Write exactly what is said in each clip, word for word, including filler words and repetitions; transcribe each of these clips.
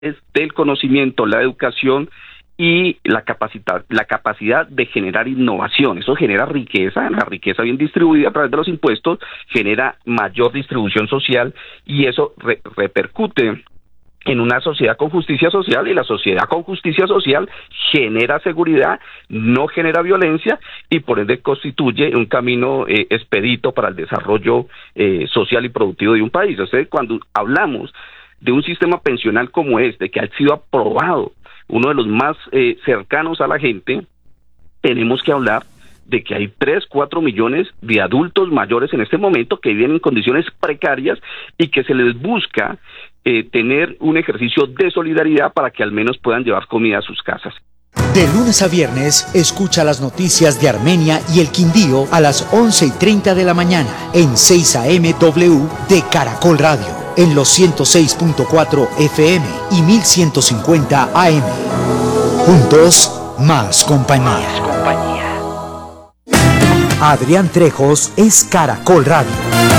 del conocimiento, la educación y la capacidad, la capacidad de generar innovación. Eso genera riqueza, la riqueza bien distribuida a través de los impuestos genera mayor distribución social y eso re- repercute en una sociedad con justicia social, y la sociedad con justicia social genera seguridad, no genera violencia y por ende constituye un camino eh, expedito para el desarrollo eh, social y productivo de un país. Entonces, cuando hablamos de un sistema pensional como este, que ha sido aprobado, uno de los más eh, cercanos a la gente, tenemos que hablar de que hay tres, cuatro millones de adultos mayores en este momento que viven en condiciones precarias y que se les busca eh, tener un ejercicio de solidaridad para que al menos puedan llevar comida a sus casas. De lunes a viernes, escucha las noticias de Armenia y el Quindío a las once y treinta de la mañana en seis A M W de Caracol Radio, en los ciento seis punto cuatro F M y mil ciento cincuenta A M. Juntos, más compañía. Más compañía. Adrián Trejos es Caracol Radio.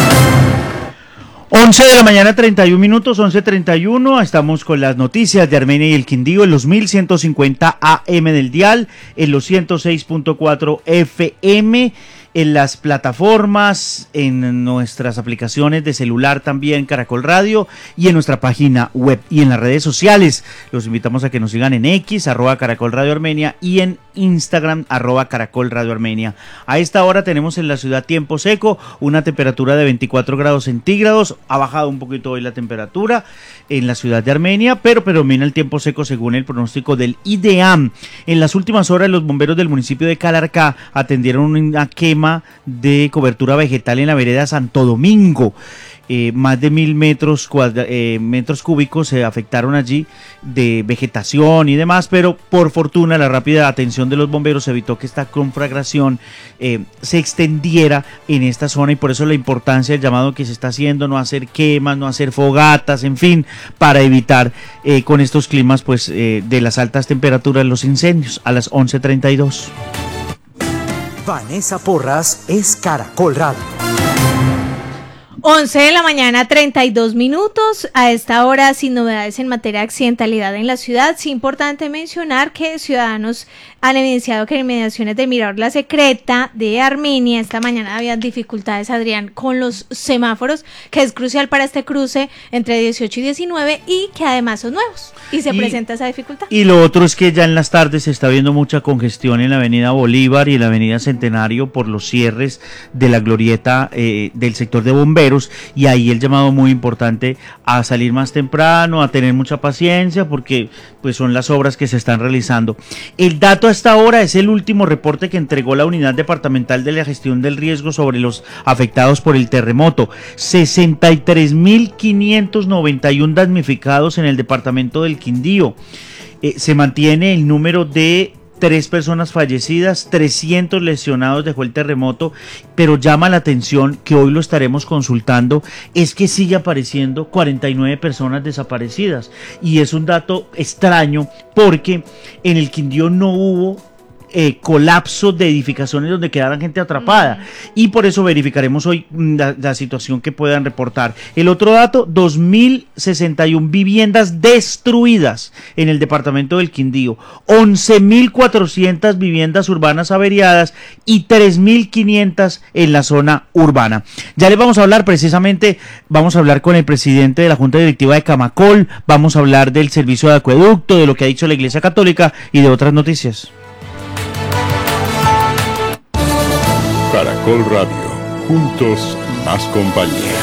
once de la mañana, treinta y un minutos, once treinta y uno, estamos con las noticias de Armenia y el Quindío en los mil ciento cincuenta A M del dial, en los ciento seis punto cuatro F M, en las plataformas, en nuestras aplicaciones de celular también, Caracol Radio, y en nuestra página web y en las redes sociales. Los invitamos a que nos sigan en X, arroba Caracol Radio Armenia, y en Instagram, arroba Caracol Radio Armenia. A esta hora tenemos en la ciudad tiempo seco, una temperatura de veinticuatro grados centígrados, ha bajado un poquito hoy la temperatura en la ciudad de Armenia, pero predomina el tiempo seco según el pronóstico del IDEAM. En las últimas horas, los bomberos del municipio de Calarcá atendieron una quema de cobertura vegetal en la vereda Santo Domingo. Eh, más de mil metros, cuadra, eh, metros cúbicos se afectaron allí de vegetación y demás, pero por fortuna la rápida atención de los bomberos evitó que esta conflagración eh, se extendiera en esta zona, y por eso la importancia del llamado que se está haciendo, no hacer quemas, no hacer fogatas, en fin, para evitar eh, con estos climas pues eh, de las altas temperaturas los incendios. A las once treinta y dos. Vanessa Porras es Caracol Radio. once de la mañana, treinta y dos minutos. A esta hora, sin novedades en materia de accidentalidad en la ciudad. Sí, importante mencionar que ciudadanos han evidenciado que en inmediaciones de Mirador La Secreta de Armenia esta mañana habían dificultades, Adrián, con los semáforos, que es crucial para este cruce entre dieciocho y diecinueve, y que además son nuevos y se y, presenta esa dificultad. Y lo otro es que ya en las tardes se está viendo mucha congestión en la avenida Bolívar y en la avenida Centenario por los cierres de la glorieta eh, del sector de bomberos, y ahí el llamado muy importante a salir más temprano, a tener mucha paciencia, porque pues son las obras que se están realizando. El dato a esta hora es el último reporte que entregó la Unidad Departamental de la Gestión del Riesgo sobre los afectados por el terremoto. sesenta y tres mil quinientos noventa y uno damnificados en el departamento del Quindío. Eh, se mantiene el número de tres personas fallecidas, trescientos lesionados dejó el terremoto, pero llama la atención que hoy lo estaremos consultando, es que sigue apareciendo cuarenta y nueve personas desaparecidas, y es un dato extraño porque en el Quindío no hubo Eh, colapso de edificaciones donde quedaran gente atrapada, mm. y por eso verificaremos hoy la, la situación que puedan reportar. El otro dato, dos mil sesenta y una viviendas destruidas en el departamento del Quindío, once mil cuatrocientas viviendas urbanas averiadas y tres mil quinientas en la zona urbana. Ya les vamos a hablar precisamente, vamos a hablar con el presidente de la Junta Directiva de Camacol, vamos a hablar del servicio de acueducto, de lo que ha dicho la Iglesia Católica y de otras noticias. Caracol Radio, juntos más compañía.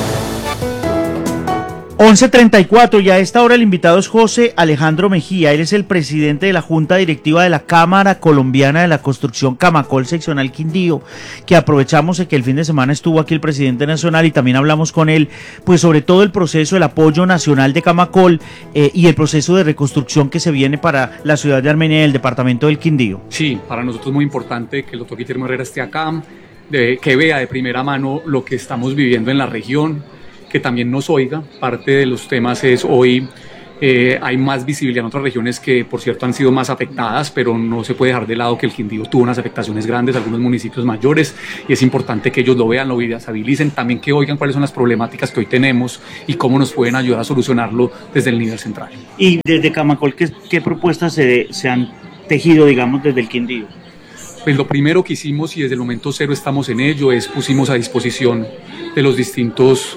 once treinta y cuatro, y a esta hora el invitado es José Alejandro Mejía. Él es el presidente de la Junta Directiva de la Cámara Colombiana de la Construcción Camacol Seccional Quindío, que aprovechamos de que el fin de semana estuvo aquí el presidente nacional y también hablamos con él, pues sobre todo el proceso, el apoyo nacional de Camacol eh, y el proceso de reconstrucción que se viene para la ciudad de Armenia y el departamento del Quindío. Sí, para nosotros es muy importante que el doctor Guillermo Herrera esté acá, de, que vea de primera mano lo que estamos viviendo en la región, que también nos oiga. Parte de los temas es hoy Eh, hay más visibilidad en otras regiones que, por cierto, han sido más afectadas, pero no se puede dejar de lado que el Quindío tuvo unas afectaciones grandes, algunos municipios mayores, y es importante que ellos lo vean, lo visibilicen, también que oigan cuáles son las problemáticas que hoy tenemos y cómo nos pueden ayudar a solucionarlo desde el nivel central. Y desde Camacol, ¿qué, qué propuestas se, se han tejido, digamos, desde el Quindío? Pues lo primero que hicimos, y desde el momento cero estamos en ello, es pusimos a disposición de los distintos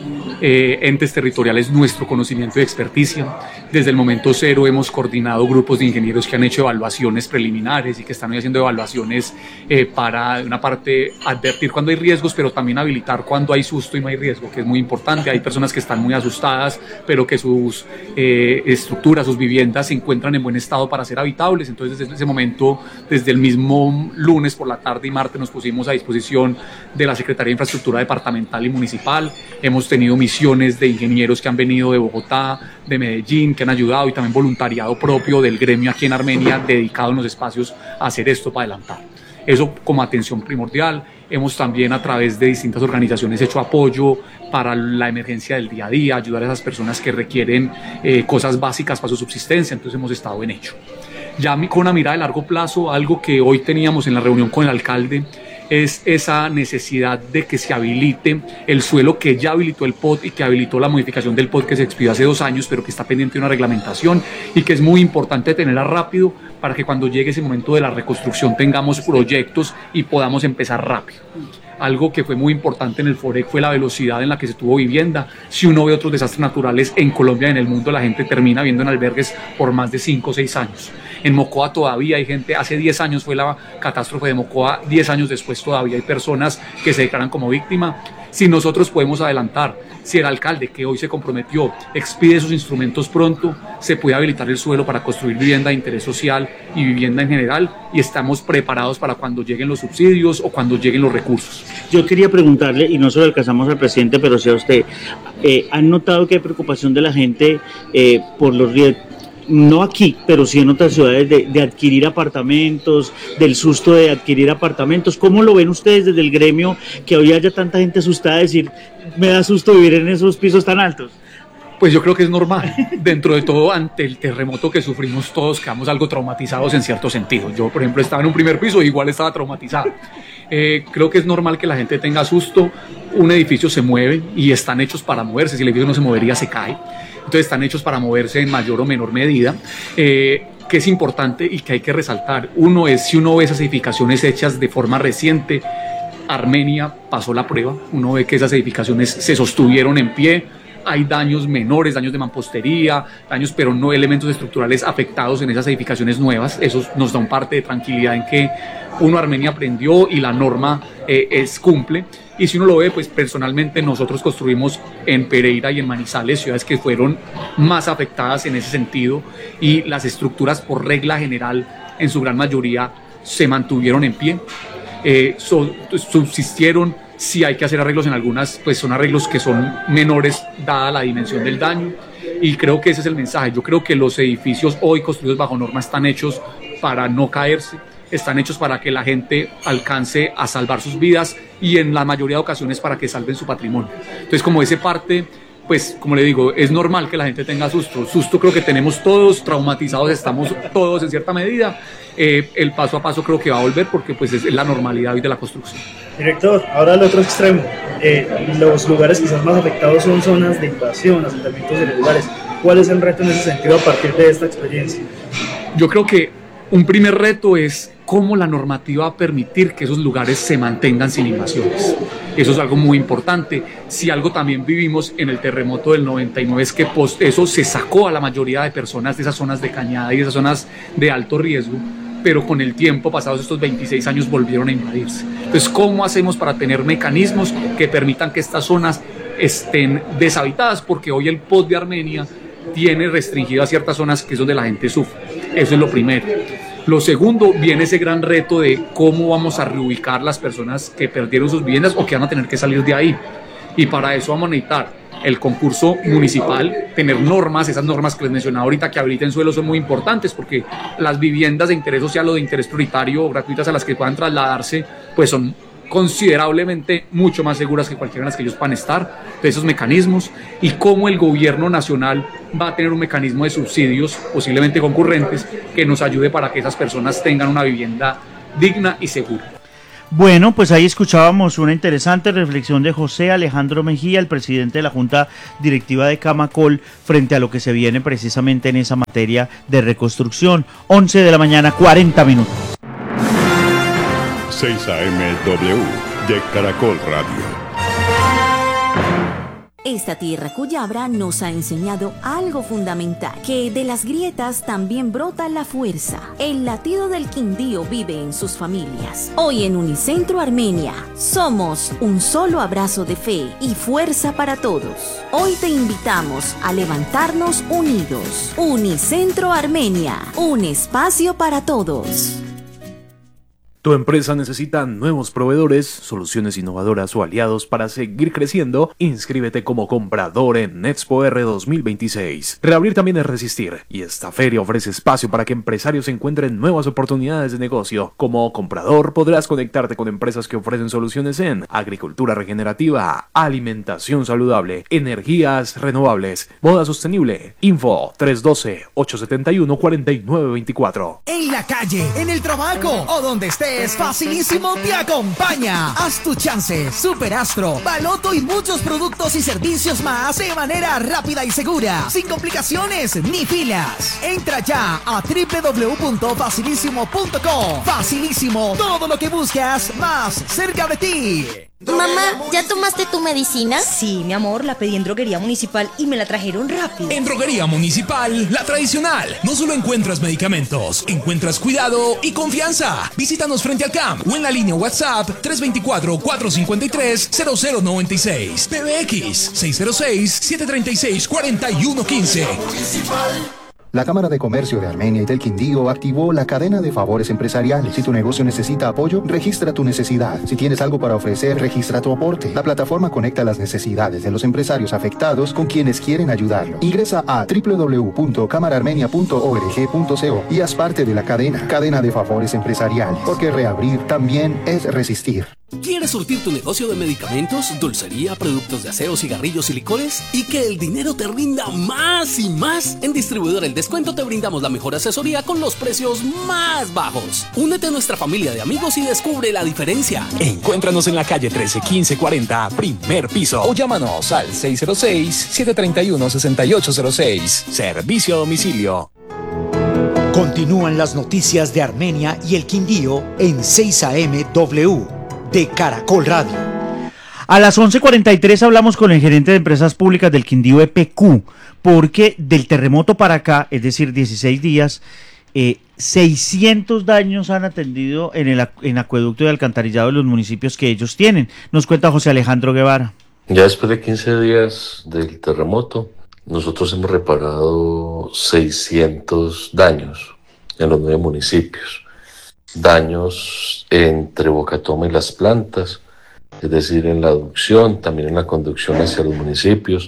Eh, entes territoriales nuestro conocimiento y experticia. Desde el momento cero hemos coordinado grupos de ingenieros que han hecho evaluaciones preliminares y que están hoy haciendo evaluaciones eh, para, de una parte, advertir cuando hay riesgos, pero también habilitar cuando hay susto y no hay riesgo, que es muy importante. Hay personas que están muy asustadas, pero que sus eh, estructuras, sus viviendas se encuentran en buen estado para ser habitables. Entonces, desde ese momento, desde el mismo lunes por la tarde y martes, nos pusimos a disposición de la Secretaría de Infraestructura Departamental y Municipal. Hemos tenido misiones de ingenieros que han venido de Bogotá, de Medellín, que han ayudado, y también voluntariado propio del gremio aquí en Armenia, dedicado en los espacios a hacer esto para adelantar. Eso como atención primordial. Hemos también, a través de distintas organizaciones, hecho apoyo para la emergencia del día a día, ayudar a esas personas que requieren eh, cosas básicas para su subsistencia. Entonces hemos estado en ello. Ya con una mirada de largo plazo, algo que hoy teníamos en la reunión con el alcalde, es esa necesidad de que se habilite el suelo que ya habilitó el P O T y que habilitó la modificación del P O T que se expidió hace dos años, pero que está pendiente de una reglamentación y que es muy importante tenerla rápido para que cuando llegue ese momento de la reconstrucción tengamos proyectos y podamos empezar rápido. Algo que fue muy importante en el FOREC fue la velocidad en la que se tuvo vivienda. Si uno ve otros desastres naturales en Colombia y en el mundo, la gente termina viviendo en albergues por más de cinco o seis años. En Mocoa todavía hay gente, hace diez años fue la catástrofe de Mocoa, diez años después todavía hay personas que se declaran como víctima. Si nosotros podemos adelantar, si el alcalde que hoy se comprometió expide esos instrumentos pronto, se puede habilitar el suelo para construir vivienda de interés social y vivienda en general, y estamos preparados para cuando lleguen los subsidios o cuando lleguen los recursos. Yo quería preguntarle, y no se lo alcanzamos al presidente, pero sí a usted, eh, ¿han notado que hay preocupación de la gente eh, por los riesgos? No aquí, pero sí en otras ciudades, de, de adquirir apartamentos, del susto de adquirir apartamentos. ¿Cómo lo ven ustedes desde el gremio, que hoy haya tanta gente asustada, decir, me da susto vivir en esos pisos tan altos? Pues yo creo que es normal. Dentro de todo, ante el terremoto que sufrimos todos, quedamos algo traumatizados en cierto sentido. Yo, por ejemplo, estaba en un primer piso y igual estaba traumatizado. Eh, creo que es normal que la gente tenga susto. Un edificio se mueve y están hechos para moverse. Si el edificio no se movería, se cae. Entonces están hechos para moverse en mayor o menor medida, eh, que es importante y que hay que resaltar. Uno es, si uno ve esas edificaciones hechas de forma reciente, Armenia pasó la prueba, uno ve que esas edificaciones se sostuvieron en pie, hay daños menores, daños de mampostería, daños pero no elementos estructurales afectados en esas edificaciones nuevas. Eso nos da un parte de tranquilidad en que uno, Armenia aprendió y la norma eh, es, cumple. Y si uno lo ve, pues personalmente nosotros construimos en Pereira y en Manizales, ciudades que fueron más afectadas en ese sentido, y las estructuras por regla general, en su gran mayoría, se mantuvieron en pie, eh, so, subsistieron. Si hay que hacer arreglos en algunas, pues son arreglos que son menores dada la dimensión del daño, y creo que ese es el mensaje. Yo creo que los edificios hoy construidos bajo norma están hechos para no caerse, están hechos para que la gente alcance a salvar sus vidas y en la mayoría de ocasiones para que salven su patrimonio. Entonces, como ese parte, pues como le digo, es normal que la gente tenga susto. Susto creo que tenemos todos, traumatizados estamos todos en cierta medida. Eh, el paso a paso creo que va a volver porque pues es la normalidad hoy de la construcción. Director, ahora al otro extremo, eh, los lugares quizás más afectados son zonas de invasión, asentamientos irregulares. ¿Cuál es el reto en ese sentido a partir de esta experiencia? Yo creo que un primer reto es cómo la normativa va a permitir que esos lugares se mantengan sin invasiones. Eso es algo muy importante. Si algo también vivimos en el terremoto del noventa y nueve es que post eso se sacó a la mayoría de personas de esas zonas de cañada y de esas zonas de alto riesgo, pero con el tiempo, pasados estos veintiséis años, volvieron a invadirse. Entonces, ¿cómo hacemos para tener mecanismos que permitan que estas zonas estén deshabitadas? Porque hoy el P O T de Armenia tiene restringidas ciertas zonas que es donde la gente sufre. Eso es lo primero. Lo segundo, viene ese gran reto de cómo vamos a reubicar las personas que perdieron sus viviendas o que van a tener que salir de ahí. Y para eso vamos a necesitar el concurso municipal, tener normas, esas normas que les mencionaba ahorita que habiliten suelos son muy importantes porque las viviendas de interés social o de interés prioritario o gratuitas a las que puedan trasladarse, pues son considerablemente mucho más seguras que cualquiera de las que ellos puedan estar, de esos mecanismos, y cómo el gobierno nacional va a tener un mecanismo de subsidios posiblemente concurrentes que nos ayude para que esas personas tengan una vivienda digna y segura. Bueno, pues ahí escuchábamos una interesante reflexión de José Alejandro Mejía, el presidente de la Junta Directiva de Camacol, frente a lo que se viene precisamente en esa materia de reconstrucción. once de la mañana, cuarenta minutos. seis A M W de Caracol Radio. Esta tierra cuyabra nos ha enseñado algo fundamental, que de las grietas también brota la fuerza. El latido del Quindío vive en sus familias. Hoy en Unicentro Armenia somos un solo abrazo de fe y fuerza para todos. Hoy te invitamos a levantarnos unidos. Unicentro Armenia, un espacio para todos. Tu empresa necesita nuevos proveedores, soluciones innovadoras o aliados para seguir creciendo. Inscríbete como comprador en Expo R dos mil veintiséis. Reabrir también es resistir, y esta feria ofrece espacio para que empresarios encuentren nuevas oportunidades de negocio. Como comprador podrás conectarte con empresas que ofrecen soluciones en agricultura regenerativa, alimentación saludable, energías renovables, moda sostenible. Info tres uno dos, ocho siete uno, cuatro nueve dos cuatro. En la calle, en el trabajo o donde estés, Facilísimo te acompaña. Haz tu chance, Superastro, Baloto y muchos productos y servicios más de manera rápida y segura, sin complicaciones ni filas. Entra ya a doble u doble u doble u punto facilísimo punto com. Facilísimo, todo lo que buscas más cerca de ti. Mamá, ¿ya tomaste tu medicina? Sí, mi amor, la pedí en Droguería Municipal y me la trajeron rápido. En Droguería Municipal, la tradicional, no solo encuentras medicamentos, encuentras cuidado y confianza. Visítanos frente al C A M o en la línea WhatsApp tres dos cuatro, cuatro cinco tres, cero cero nueve seis. P B X seis cero seis, siete tres seis, cuatro uno uno cinco. La Cámara de Comercio de Armenia y del Quindío activó la cadena de favores empresariales. Si tu negocio necesita apoyo, registra tu necesidad. Si tienes algo para ofrecer, registra tu aporte. La plataforma conecta las necesidades de los empresarios afectados con quienes quieren ayudarlos. Ingresa a doble u doble u doble u punto cámara armenia punto org punto co y haz parte de la cadena, cadena de favores empresariales, porque reabrir también es resistir. ¿Quieres surtir tu negocio de medicamentos, dulcería, productos de aseo, cigarrillos y licores? ¿Y que el dinero te rinda más y más? En Distribuidor El Descuento te brindamos la mejor asesoría con los precios más bajos. Únete a nuestra familia de amigos y descubre la diferencia. Encuéntranos en la calle trece quince cuarenta, primer piso, o llámanos al seis cero seis, siete tres uno, seis ocho cero seis. Servicio a domicilio. Continúan las noticias de Armenia y el Quindío en seis A M W de Caracol Radio. A las once cuarenta y tres hablamos con el gerente de Empresas Públicas del Quindío E P Q, porque del terremoto para acá, es decir, dieciséis días, eh, seiscientos daños han atendido en el en acueducto y alcantarillado de los municipios que ellos tienen. Nos cuenta José Alejandro Guevara. Ya después de quince días del terremoto, nosotros hemos reparado seiscientos daños en los nueve municipios. Daños entre Bocatoma y Las Plantas, es decir, en la aducción, también en la conducción hacia los municipios,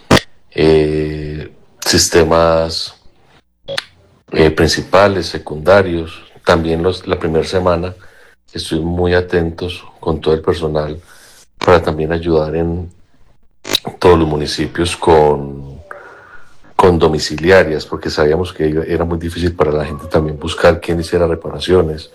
eh, sistemas eh, principales, secundarios. También los, la primera semana estuvimos muy atentos con todo el personal para también ayudar en todos los municipios con, con domiciliarias, porque sabíamos que era muy difícil para la gente también buscar quién hiciera reparaciones.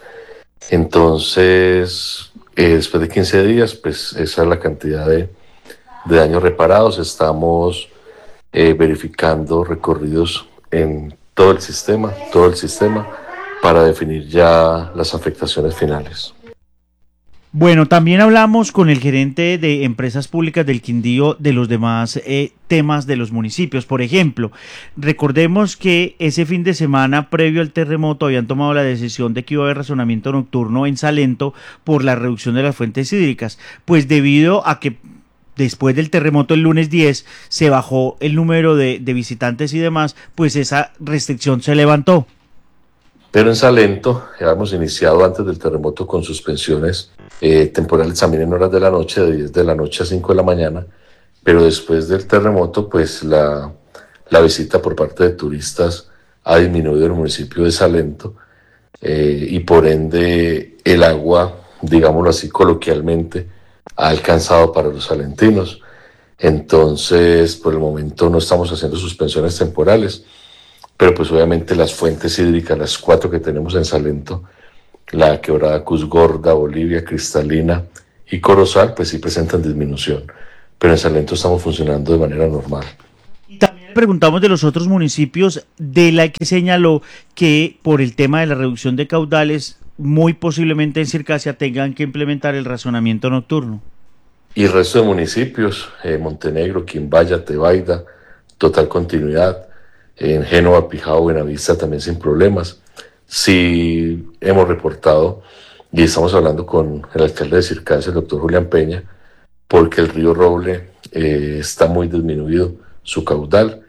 Entonces, eh, después de quince días, pues esa es la cantidad de, de daños reparados. Estamos eh, verificando recorridos en todo el sistema, todo el sistema, para definir ya las afectaciones finales. Bueno, también hablamos con el gerente de Empresas Públicas del Quindío de los demás eh, temas de los municipios. Por ejemplo, recordemos que ese fin de semana previo al terremoto habían tomado la decisión de que iba a haber razonamiento nocturno en Salento por la reducción de las fuentes hídricas. Pues debido a que después del terremoto el lunes diez se bajó el número de, de visitantes y demás, pues esa restricción se levantó. Pero en Salento ya hemos iniciado antes del terremoto con suspensiones eh, temporales también en horas de la noche, de diez de la noche a cinco de la mañana, pero después del terremoto pues la, la visita por parte de turistas ha disminuido en el municipio de Salento eh, y por ende el agua digámoslo así coloquialmente, ha alcanzado para los salentinos. Entonces, por el momento no estamos haciendo suspensiones temporales, pero pues obviamente las fuentes hídricas, las cuatro que tenemos en Salento, la Quebrada Cusgorda, Bolivia, Cristalina y Corozal, pues sí presentan disminución, pero en Salento estamos funcionando de manera normal. También le preguntamos de los otros municipios, de la que señaló que por el tema de la reducción de caudales, muy posiblemente en Circasia tengan que implementar el racionamiento nocturno. Y el resto de municipios, eh, Montenegro, Quimbaya, Tebaida, total continuidad, en Génova, Pijao, Buenavista también sin problemas. Sí hemos reportado y estamos hablando con el alcalde de Circasia, el doctor Julián Peña, porque el río Roble eh, está muy disminuido su caudal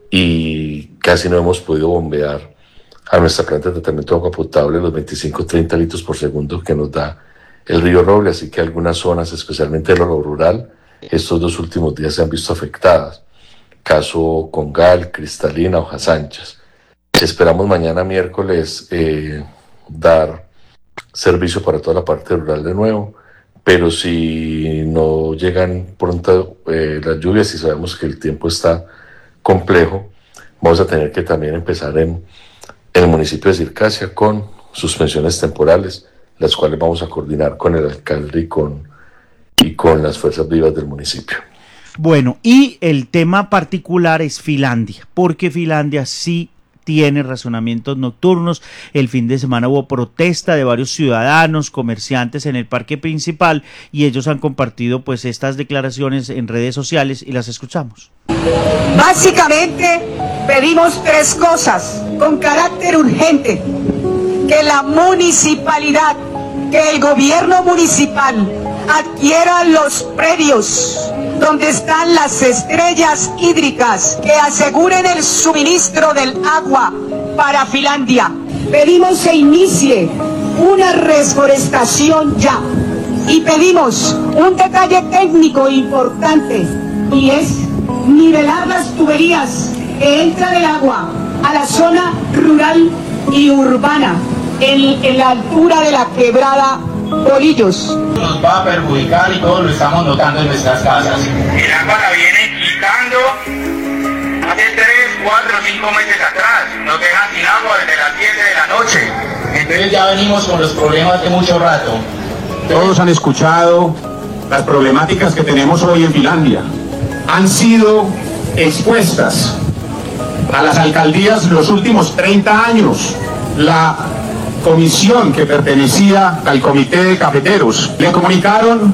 y casi no hemos podido bombear a nuestra planta de tratamiento de agua potable los veinticinco a treinta litros por segundo que nos da el río Roble, así que algunas zonas, especialmente en lo rural, estos dos últimos días se han visto afectadas. Caso Congal, Cristalina, Hojas Anchas. Esperamos mañana miércoles eh, dar servicio para toda la parte rural de nuevo, pero si no llegan pronto eh, las lluvias y sabemos que el tiempo está complejo, vamos a tener que también empezar en, en el municipio de Circasia con suspensiones temporales, las cuales vamos a coordinar con el alcalde y con, y con las fuerzas vivas del municipio. Bueno, y el tema particular es Finlandia, porque Finlandia sí tiene razonamientos nocturnos. El fin de semana hubo protesta de varios ciudadanos, comerciantes en el parque principal y ellos han compartido pues estas declaraciones en redes sociales y las escuchamos. Básicamente pedimos tres cosas con carácter urgente: que la municipalidad, que el gobierno municipal adquiera los predios donde están las estrellas hídricas que aseguren el suministro del agua para Finlandia. Pedimos se inicie una reforestación ya y pedimos un detalle técnico importante y es nivelar las tuberías que entran el agua a la zona rural y urbana en, en la altura de la quebrada Bolillos. Nos va a perjudicar y todos lo estamos notando en nuestras casas. El agua la vienen quitando hace tres, cuatro, cinco meses atrás. Nos dejan sin agua desde las siete de la noche. Entonces ya venimos con los problemas de mucho rato. Todos han escuchado las problemáticas que tenemos hoy en Finlandia. Han sido expuestas a las alcaldías los últimos treinta años. La comisión que pertenecía al comité de cafeteros le comunicaron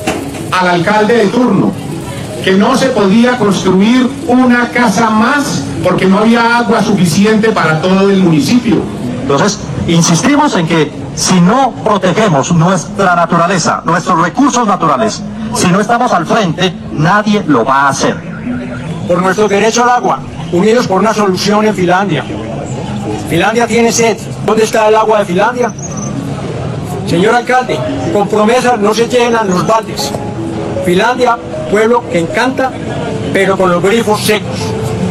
al alcalde de turno que no se podía construir una casa más porque no había agua suficiente para todo el municipio. Entonces, insistimos en que si no protegemos nuestra naturaleza, nuestros recursos naturales, si no estamos al frente, nadie lo va a hacer. Por nuestro derecho al agua, unidos por una solución en Finlandia. Finlandia tiene sed. ¿Dónde está el agua de Finlandia? Señor alcalde, con promesas no se llenan los baldes. Finlandia, pueblo que encanta, pero con los grifos secos.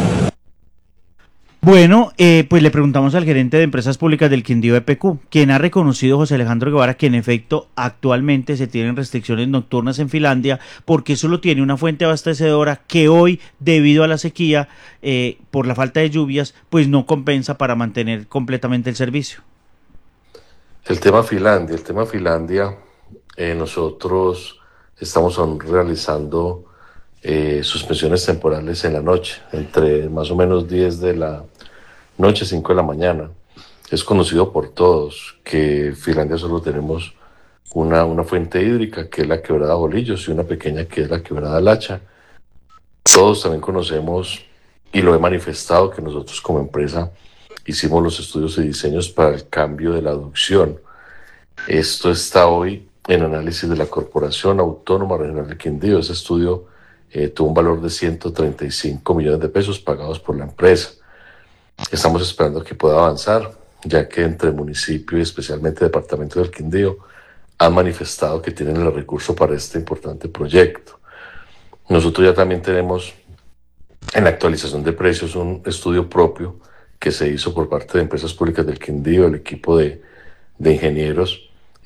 Bueno, eh, pues le preguntamos al gerente de Empresas Públicas del Quindío E P Q, quien ha reconocido, José Alejandro Guevara, que en efecto actualmente se tienen restricciones nocturnas en Finlandia porque solo tiene una fuente abastecedora que hoy, debido a la sequía, eh, por la falta de lluvias, pues no compensa para mantener completamente el servicio. El tema Finlandia, el tema Finlandia, eh, nosotros estamos aún realizando eh, suspensiones temporales en la noche, entre más o menos diez de la noche, cinco de la mañana. Es conocido por todos que en Finlandia solo tenemos una, una fuente hídrica, que es la quebrada Bolillos, y una pequeña que es la quebrada Lacha. Todos también conocemos, y lo he manifestado, que nosotros como empresa hicimos los estudios y diseños para el cambio de la aducción. Esto está hoy en análisis de la Corporación Autónoma Regional del Quindío. Ese estudio eh, tuvo un valor de ciento treinta y cinco millones de pesos pagados por la empresa. Estamos esperando que pueda avanzar, ya que entre municipio y especialmente departamento del Quindío han manifestado que tienen el recurso para este importante proyecto. Nosotros ya también tenemos en la actualización de precios un estudio propio que se hizo por parte de Empresas Públicas del Quindío, el equipo de, de ingenieros,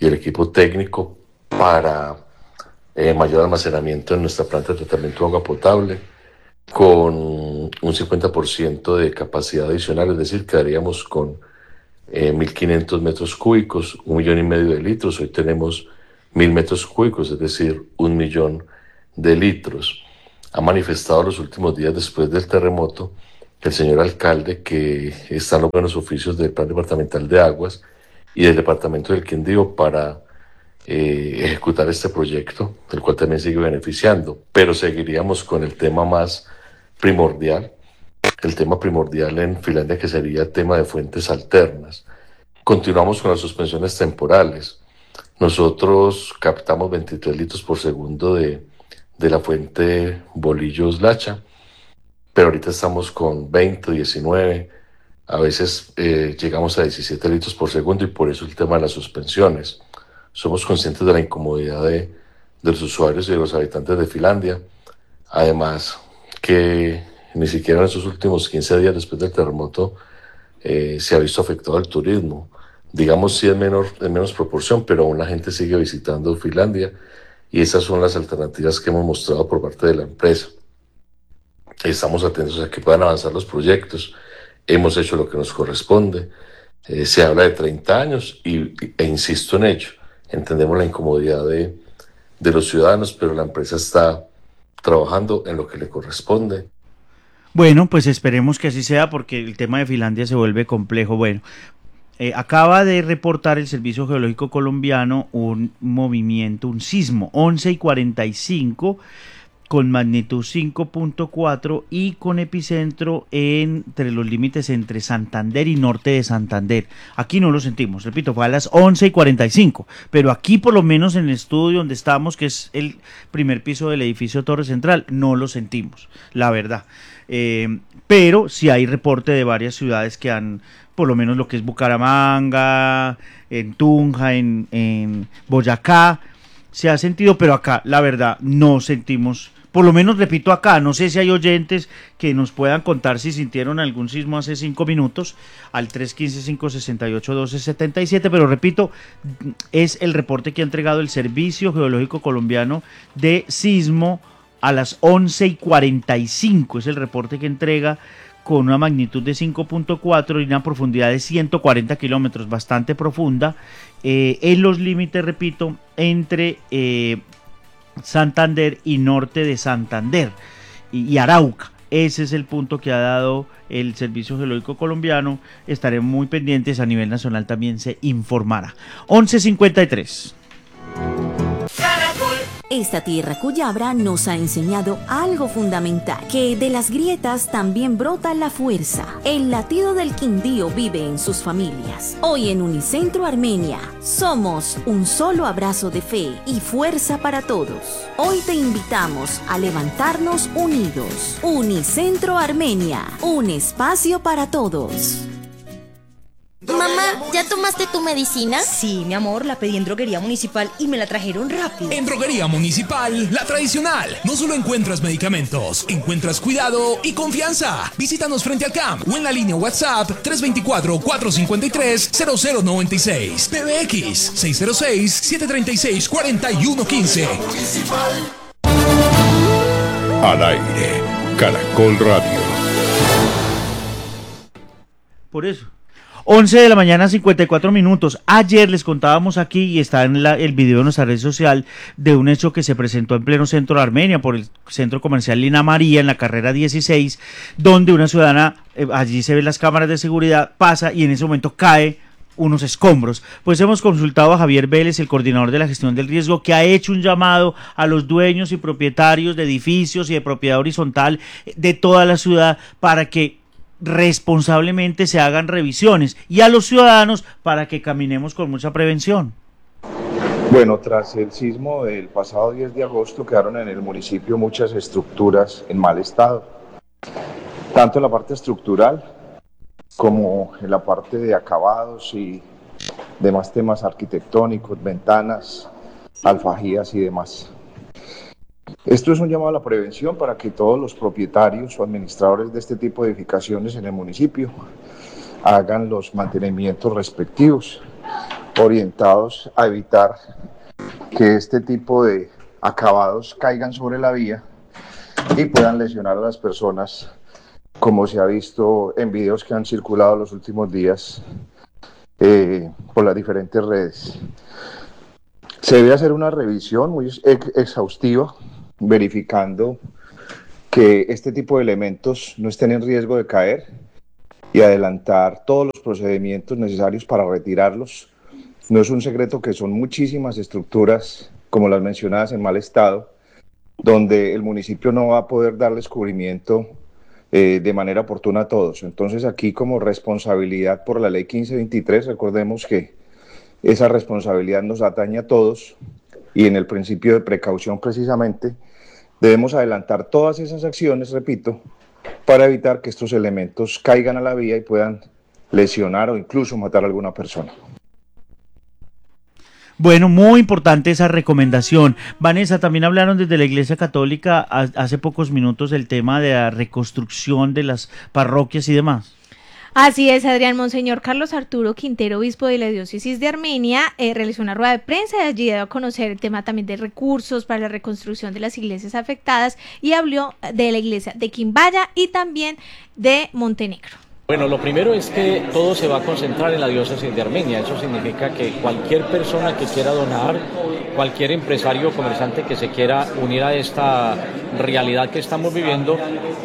y el equipo técnico para eh, mayor almacenamiento en nuestra planta de tratamiento de agua potable, con un cincuenta por ciento de capacidad adicional, es decir, quedaríamos con eh, mil quinientos metros cúbicos, un millón y medio de litros. Hoy tenemos mil metros cúbicos, es decir, un millón de litros. Ha manifestado los últimos días después del terremoto el señor alcalde que están los buenos oficios del Plan Departamental de Aguas y del Departamento del Quindío para eh, ejecutar este proyecto, el cual también sigue beneficiando, pero seguiríamos con el tema más primordial, el tema primordial en Finlandia, que sería el tema de fuentes alternas. Continuamos con las suspensiones temporales. Nosotros captamos veintitrés litros por segundo de, de la fuente Bolillos-Lacha, pero ahorita estamos con veinte, diecinueve, a veces eh, llegamos a diecisiete litros por segundo, y por eso el tema de las suspensiones. Somos conscientes de la incomodidad de, de los usuarios y de los habitantes de Finlandia, además que ni siquiera en estos últimos quince días después del terremoto eh, se ha visto afectado el turismo. Digamos sí en, menor, en menos proporción, pero aún la gente sigue visitando Finlandia, y esas son las alternativas que hemos mostrado por parte de la empresa. Estamos atentos a que puedan avanzar los proyectos, hemos hecho lo que nos corresponde, eh, se habla de treinta años y, e insisto en ello, entendemos la incomodidad de, de los ciudadanos, pero la empresa está trabajando en lo que le corresponde. Bueno, pues esperemos que así sea, porque el tema de Finlandia se vuelve complejo. Bueno, eh, acaba de reportar el Servicio Geológico Colombiano un movimiento, un sismo, once y cuarenta y cinco, con magnitud cinco punto cuatro y con epicentro entre los límites entre Santander y norte de Santander. Aquí no lo sentimos, repito, fue a las once y cuarenta y cinco, pero aquí por lo menos en el estudio donde estamos, que es el primer piso del edificio Torre Central, no lo sentimos, la verdad. Eh, pero sí hay reporte de varias ciudades que han, por lo menos lo que es Bucaramanga, en Tunja, en, en Boyacá, se ha sentido, pero acá la verdad no sentimos. Por lo menos, repito, acá, no sé si hay oyentes que nos puedan contar si sintieron algún sismo hace cinco minutos al tres uno cinco, cinco seis ocho, uno dos siete siete, pero repito, es el reporte que ha entregado el Servicio Geológico Colombiano de sismo a las once y cuarenta y cinco, es el reporte que entrega con una magnitud de cinco punto cuatro y una profundidad de ciento cuarenta kilómetros, bastante profunda, eh, en los límites, repito, entre Eh, Santander y norte de Santander y, y Arauca. Ese es el punto que ha dado el Servicio Geológico Colombiano. Estaremos muy pendientes, a nivel nacional también se informará. once cincuenta y tres. Esta tierra cuyabra nos ha enseñado algo fundamental, que de las grietas también brota la fuerza. El latido del Quindío vive en sus familias. Hoy en Unicentro Armenia somos un solo abrazo de fe y fuerza para todos. Hoy te invitamos a levantarnos unidos. Unicentro Armenia, un espacio para todos. Mamá, ¿ya tomaste tu medicina? Sí, mi amor, la pedí en Droguería Municipal y me la trajeron rápido. En Droguería Municipal, la tradicional, no solo encuentras medicamentos, encuentras cuidado y confianza. Visítanos frente al C A M o en la línea WhatsApp tres dos cuatro, cuatro cinco tres, cero cero nueve seis. P B X seis cero seis, siete tres seis, cuatro uno uno cinco. Al aire, Caracol Radio. Por eso. once de la mañana, cincuenta y cuatro minutos. Ayer les contábamos aquí, y está en la, el video de nuestra red social, de un hecho que se presentó en pleno centro de Armenia, por el centro comercial Lina María, en la carrera dieciséis, donde una ciudadana, eh, allí se ven las cámaras de seguridad, pasa y en ese momento cae unos escombros. Pues hemos consultado a Javier Vélez, el coordinador de la gestión del riesgo, que ha hecho un llamado a los dueños y propietarios de edificios y de propiedad horizontal de toda la ciudad para que responsablemente se hagan revisiones, y a los ciudadanos para que caminemos con mucha prevención. Bueno, tras el sismo del pasado diez de agosto quedaron en el municipio muchas estructuras en mal estado, tanto en la parte estructural como en la parte de acabados y demás temas arquitectónicos, ventanas, alfajías y demás. Esto es un llamado a la prevención para que todos los propietarios o administradores de este tipo de edificaciones en el municipio hagan los mantenimientos respectivos orientados a evitar que este tipo de acabados caigan sobre la vía y puedan lesionar a las personas, como se ha visto en videos que han circulado los últimos días eh, por las diferentes redes. Se debe hacer una revisión muy ex exhaustiva, verificando que este tipo de elementos no estén en riesgo de caer y adelantar todos los procedimientos necesarios para retirarlos. No es un secreto que son muchísimas estructuras, como las mencionadas, en mal estado, donde el municipio no va a poder darles cubrimiento eh, de manera oportuna a todos. Entonces aquí, como responsabilidad por la ley quince veintitrés, recordemos que esa responsabilidad nos atañe a todos y en el principio de precaución precisamente debemos adelantar todas esas acciones, repito, para evitar que estos elementos caigan a la vía y puedan lesionar o incluso matar a alguna persona. Bueno, muy importante esa recomendación. Vanessa, también hablaron desde la Iglesia Católica hace pocos minutos del tema de la reconstrucción de las parroquias y demás. Así es, Adrián. Monseñor Carlos Arturo Quintero, obispo de la diócesis de Armenia, eh, realizó una rueda de prensa y allí dio a conocer el tema también de recursos para la reconstrucción de las iglesias afectadas y habló de la iglesia de Quimbaya y también de Montenegro. Bueno, lo primero es que todo se va a concentrar en la diócesis de Armenia. Eso significa que cualquier persona que quiera donar, cualquier empresario o comerciante que se quiera unir a esta realidad que estamos viviendo,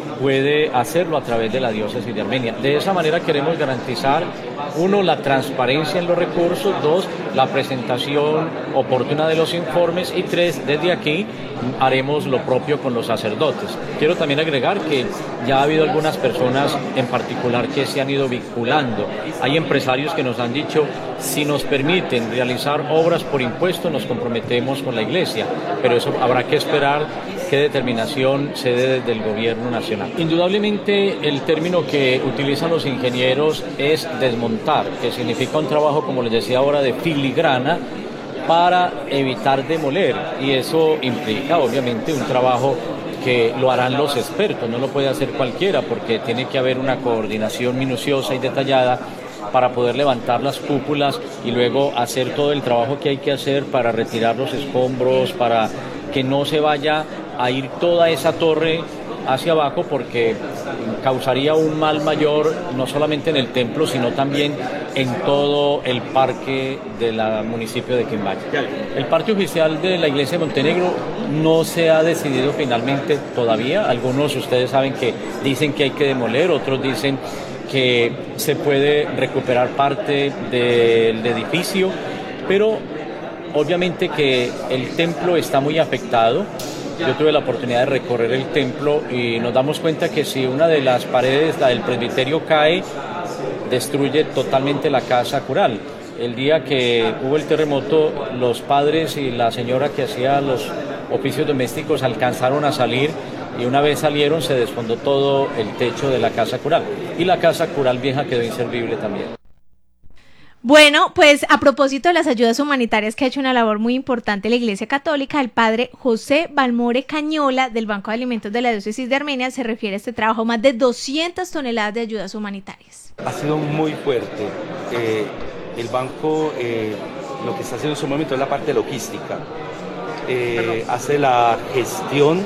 puede hacerlo a través de la diócesis de Armenia. De esa manera queremos garantizar, uno, la transparencia en los recursos, dos, la presentación oportuna de los informes y tres, desde aquí haremos lo propio con los sacerdotes. Quiero también agregar que ya ha habido algunas personas en particular que se han ido vinculando. Hay empresarios que nos han dicho, si nos permiten realizar obras por impuesto, nos comprometemos con la iglesia, pero eso habrá que esperar qué determinación se dé desde el gobierno nacional. Indudablemente el término que utilizan los ingenieros es desmontar, que significa un trabajo, como les decía ahora, de filigrana para evitar demoler, y eso implica obviamente un trabajo que lo harán los expertos, no lo puede hacer cualquiera porque tiene que haber una coordinación minuciosa y detallada para poder levantar las cúpulas y luego hacer todo el trabajo que hay que hacer para retirar los escombros, para que no se vaya a ir toda esa torre hacia abajo, porque causaría un mal mayor no solamente en el templo sino también en todo el parque del municipio de Quimbaya. El parte oficial de la iglesia de Montenegro no se ha decidido finalmente todavía. Algunos de ustedes saben que dicen que hay que demoler, otros dicen que se puede recuperar parte del edificio, pero obviamente que el templo está muy afectado. Yo tuve la oportunidad de recorrer el templo y nos damos cuenta que si una de las paredes, la del presbiterio, cae, destruye totalmente la casa cural. El día que hubo el terremoto, los padres y la señora que hacía los oficios domésticos alcanzaron a salir y una vez salieron se desfondó todo el techo de la casa cural y la casa cural vieja quedó inservible también. Bueno, pues a propósito de las ayudas humanitarias que ha hecho una labor muy importante la Iglesia Católica, el padre José Balmore Cañola del Banco de Alimentos de la Diócesis de Armenia se refiere a este trabajo, más de doscientas toneladas de ayudas humanitarias. Ha sido muy fuerte. Eh, el banco eh, lo que está haciendo en su momento es la parte logística. Eh, hace la gestión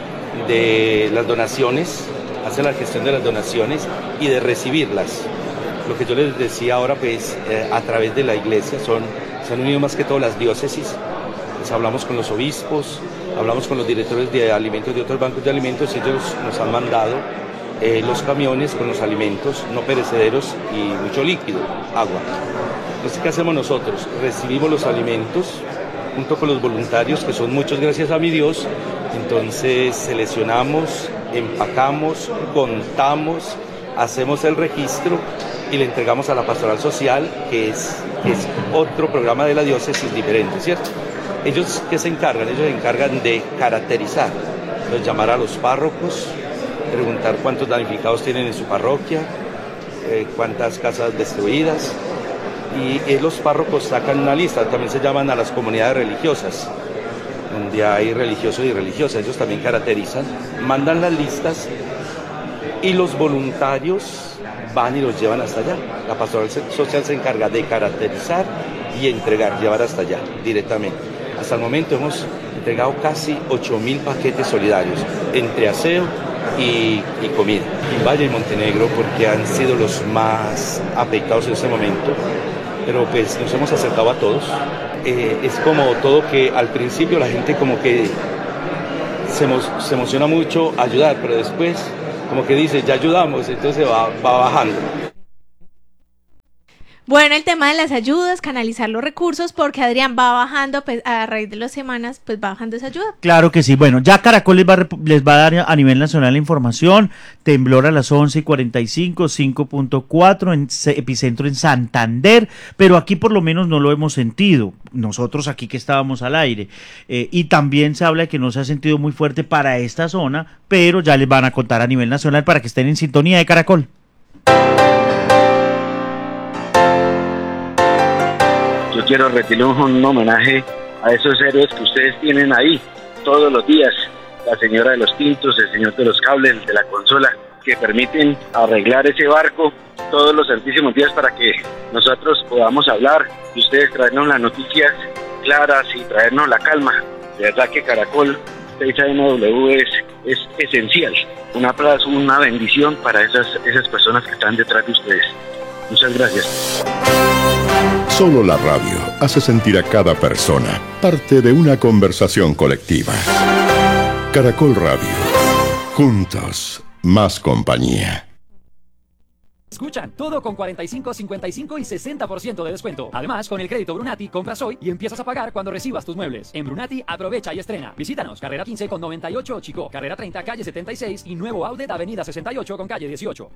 de las donaciones, hace la gestión de las donaciones y de recibirlas. Lo que yo les decía ahora, pues eh, a través de la iglesia son, se han unido más que todo las diócesis, pues, hablamos con los obispos, hablamos con los directores de alimentos de otros bancos de alimentos y ellos nos han mandado eh, los camiones con los alimentos no perecederos y mucho líquido, agua. Entonces, ¿qué hacemos nosotros? Recibimos los alimentos junto con los voluntarios, que son muchos gracias a mi Dios, entonces seleccionamos, empacamos, contamos, hacemos el registro y le entregamos a la Pastoral Social, que es, que es otro programa de la diócesis diferente, ¿cierto? Ellos, ¿qué se encargan? Ellos se encargan de caracterizar, entonces llamar a los párrocos, preguntar cuántos damnificados tienen en su parroquia, eh, cuántas casas destruidas, y eh, los párrocos sacan una lista, también se llaman a las comunidades religiosas, donde hay religiosos y religiosas, ellos también caracterizan, mandan las listas y los voluntarios van y los llevan hasta allá. La Pastoral Social se encarga de caracterizar y entregar, llevar hasta allá directamente. Hasta el momento hemos entregado casi ocho mil paquetes solidarios entre aseo y, y comida. En Valle y Montenegro, porque han sido los más afectados en este momento, pero pues nos hemos acercado a todos. Eh, es como todo que al principio la gente como que se, emo se emociona mucho a ayudar, pero después como que dice, ya ayudamos, entonces va, va bajando. Bueno, el tema de las ayudas, canalizar los recursos, porque Adrián va bajando, pues, a raíz de las semanas, pues va bajando esa ayuda. Claro que sí. Bueno, ya Caracol les va, a, les va a dar a nivel nacional la información. Temblor a las once y cuarenta y cinco, cinco punto cuatro, en epicentro en Santander, pero aquí por lo menos no lo hemos sentido, nosotros aquí que estábamos al aire. Eh, y también se habla de que no se ha sentido muy fuerte para esta zona, pero ya les van a contar a nivel nacional para que estén en sintonía de Caracol. Yo quiero rendirle un homenaje a esos héroes que ustedes tienen ahí todos los días, la señora de los tintos, el señor de los cables, el de la consola, que permiten arreglar ese barco todos los santísimos días para que nosotros podamos hablar y ustedes traernos las noticias claras y traernos la calma. De verdad que Caracol seis A M W es, es esencial. Un aplauso, una bendición para esas, esas personas que están detrás de ustedes. Muchas gracias. Solo la radio hace sentir a cada persona parte de una conversación colectiva. Caracol Radio. Juntos, más compañía. Escuchan, todo con cuarenta y cinco, cincuenta y cinco y sesenta por ciento de descuento. Además, con el crédito Brunati, compras hoy y empiezas a pagar cuando recibas tus muebles. En Brunati, aprovecha y estrena. Visítanos, carrera quince con noventa y ocho, Chico, carrera treinta, calle setenta y seis y nuevo outlet, avenida sesenta y ocho con calle dieciocho.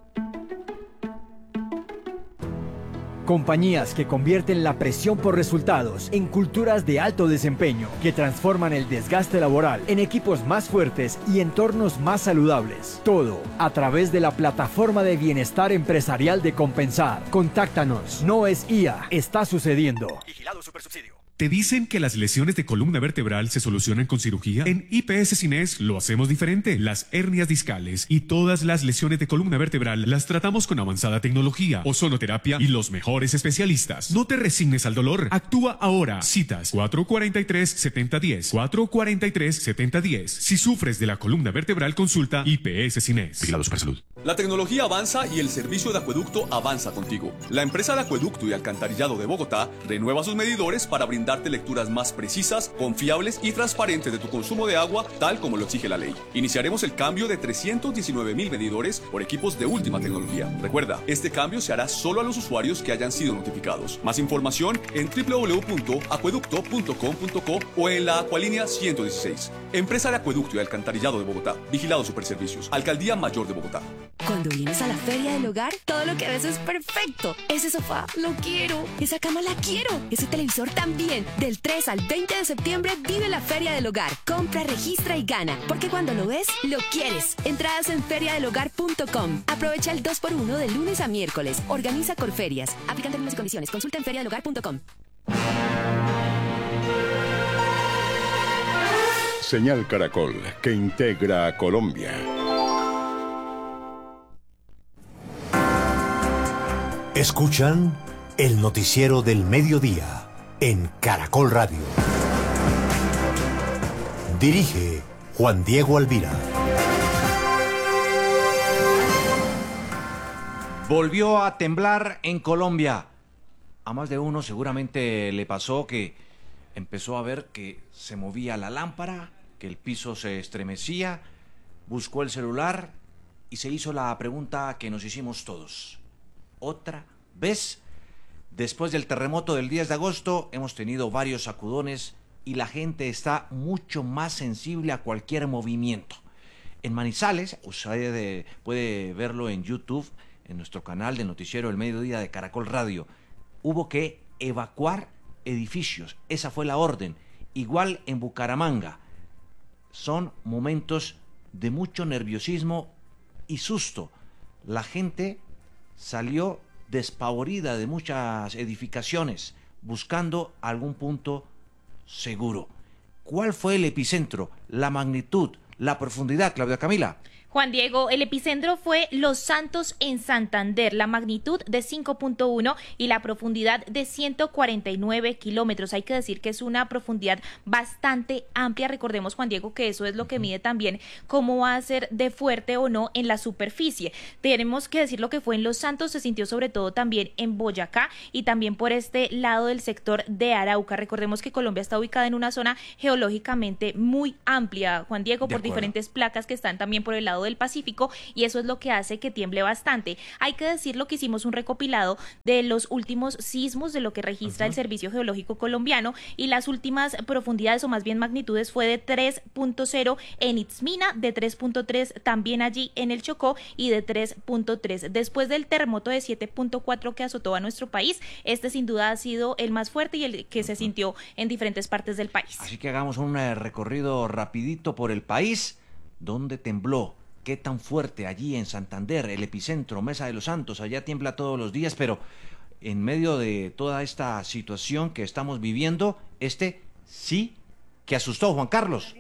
Compañías que convierten la presión por resultados en culturas de alto desempeño, que transforman el desgaste laboral en equipos más fuertes y entornos más saludables. Todo a través de la plataforma de bienestar empresarial de Compensar. Contáctanos. No es I A, está sucediendo. Vigilado Supersubsidio. ¿Te dicen que las lesiones de columna vertebral se solucionan con cirugía? En I P S Cines lo hacemos diferente. Las hernias discales y todas las lesiones de columna vertebral las tratamos con avanzada tecnología, ozonoterapia y los mejores especialistas. No te resignes al dolor. Actúa ahora. Citas cuatro cuatro tres, siete cero uno cero. cuatro cuatro tres, siete cero uno cero. Si sufres de la columna vertebral, consulta I P S Cines. Vigilado Supersalud. La tecnología avanza y el servicio de acueducto avanza contigo. La empresa de acueducto y alcantarillado de Bogotá renueva sus medidores para brindarte lecturas más precisas, confiables y transparentes de tu consumo de agua, tal como lo exige la ley. Iniciaremos el cambio de trescientos diecinueve mil medidores por equipos de última tecnología. Recuerda, este cambio se hará solo a los usuarios que hayan sido notificados. Más información en doble u doble u doble u punto acueducto punto com punto co o en la Acualínea ciento dieciséis. Empresa de acueducto y alcantarillado de Bogotá. Vigilado Superservicios. Alcaldía Mayor de Bogotá. Cuando vienes a la Feria del Hogar, todo lo que ves es perfecto. Ese sofá, lo quiero. Esa cama, la quiero. Ese televisor también. Del tres al veinte de septiembre, vive la Feria del Hogar. Compra, registra y gana. Porque cuando lo ves, lo quieres. Entradas en feria del hogar punto com. Aprovecha el dos por uno de lunes a miércoles. Organiza Corferias. Aplican términos y condiciones. Consulta en feria del hogar punto com. Señal Caracol, que integra a Colombia. Escuchan el noticiero del mediodía en Caracol Radio. Dirige Juan Diego Alvira. Volvió a temblar en Colombia. A más de uno seguramente le pasó que empezó a ver que se movía la lámpara, que el piso se estremecía, buscó el celular y se hizo la pregunta que nos hicimos todos. ¿Otra vez? Después del terremoto del diez de agosto hemos tenido varios sacudones y la gente está mucho más sensible a cualquier movimiento. En Manizales, usted puede verlo en YouTube, en nuestro canal de Noticiero del Mediodía de Caracol Radio, hubo que evacuar edificios, esa fue la orden. Igual en Bucaramanga, son momentos de mucho nerviosismo y susto. La gente salió despavorida de muchas edificaciones, buscando algún punto seguro. ¿Cuál fue el epicentro, la magnitud, la profundidad, Claudia Camila? Juan Diego, el epicentro fue Los Santos en Santander, la magnitud de cinco punto uno y la profundidad de ciento cuarenta y nueve kilómetros. Hay que decir que es una profundidad bastante amplia. Recordemos, Juan Diego, que eso es lo que mide también cómo va a ser de fuerte o no en la superficie. Tenemos que decir lo que fue en Los Santos, se sintió sobre todo también en Boyacá y también por este lado del sector de Arauca. Recordemos que Colombia está ubicada en una zona geológicamente muy amplia, Juan Diego, por diferentes placas que están también por el lado del Pacífico, y eso es lo que hace que tiemble bastante. Hay que decirlo que hicimos un recopilado de los últimos sismos de lo que registra uh-huh. el Servicio Geológico Colombiano, y las últimas profundidades o más bien magnitudes fue de tres punto cero en Itzmina, de tres punto tres también allí en el Chocó y de tres punto tres. Después del terremoto de siete punto cuatro que azotó a nuestro país, este sin duda ha sido el más fuerte y el que se sintió en diferentes partes del país. Así que hagamos un recorrido rapidito por el país. ¿Dónde tembló? ¿Qué tan fuerte? Allí en Santander, el epicentro, Mesa de los Santos, allá tiembla todos los días, pero en medio de toda esta situación que estamos viviendo, este sí que asustó, Juan Carlos.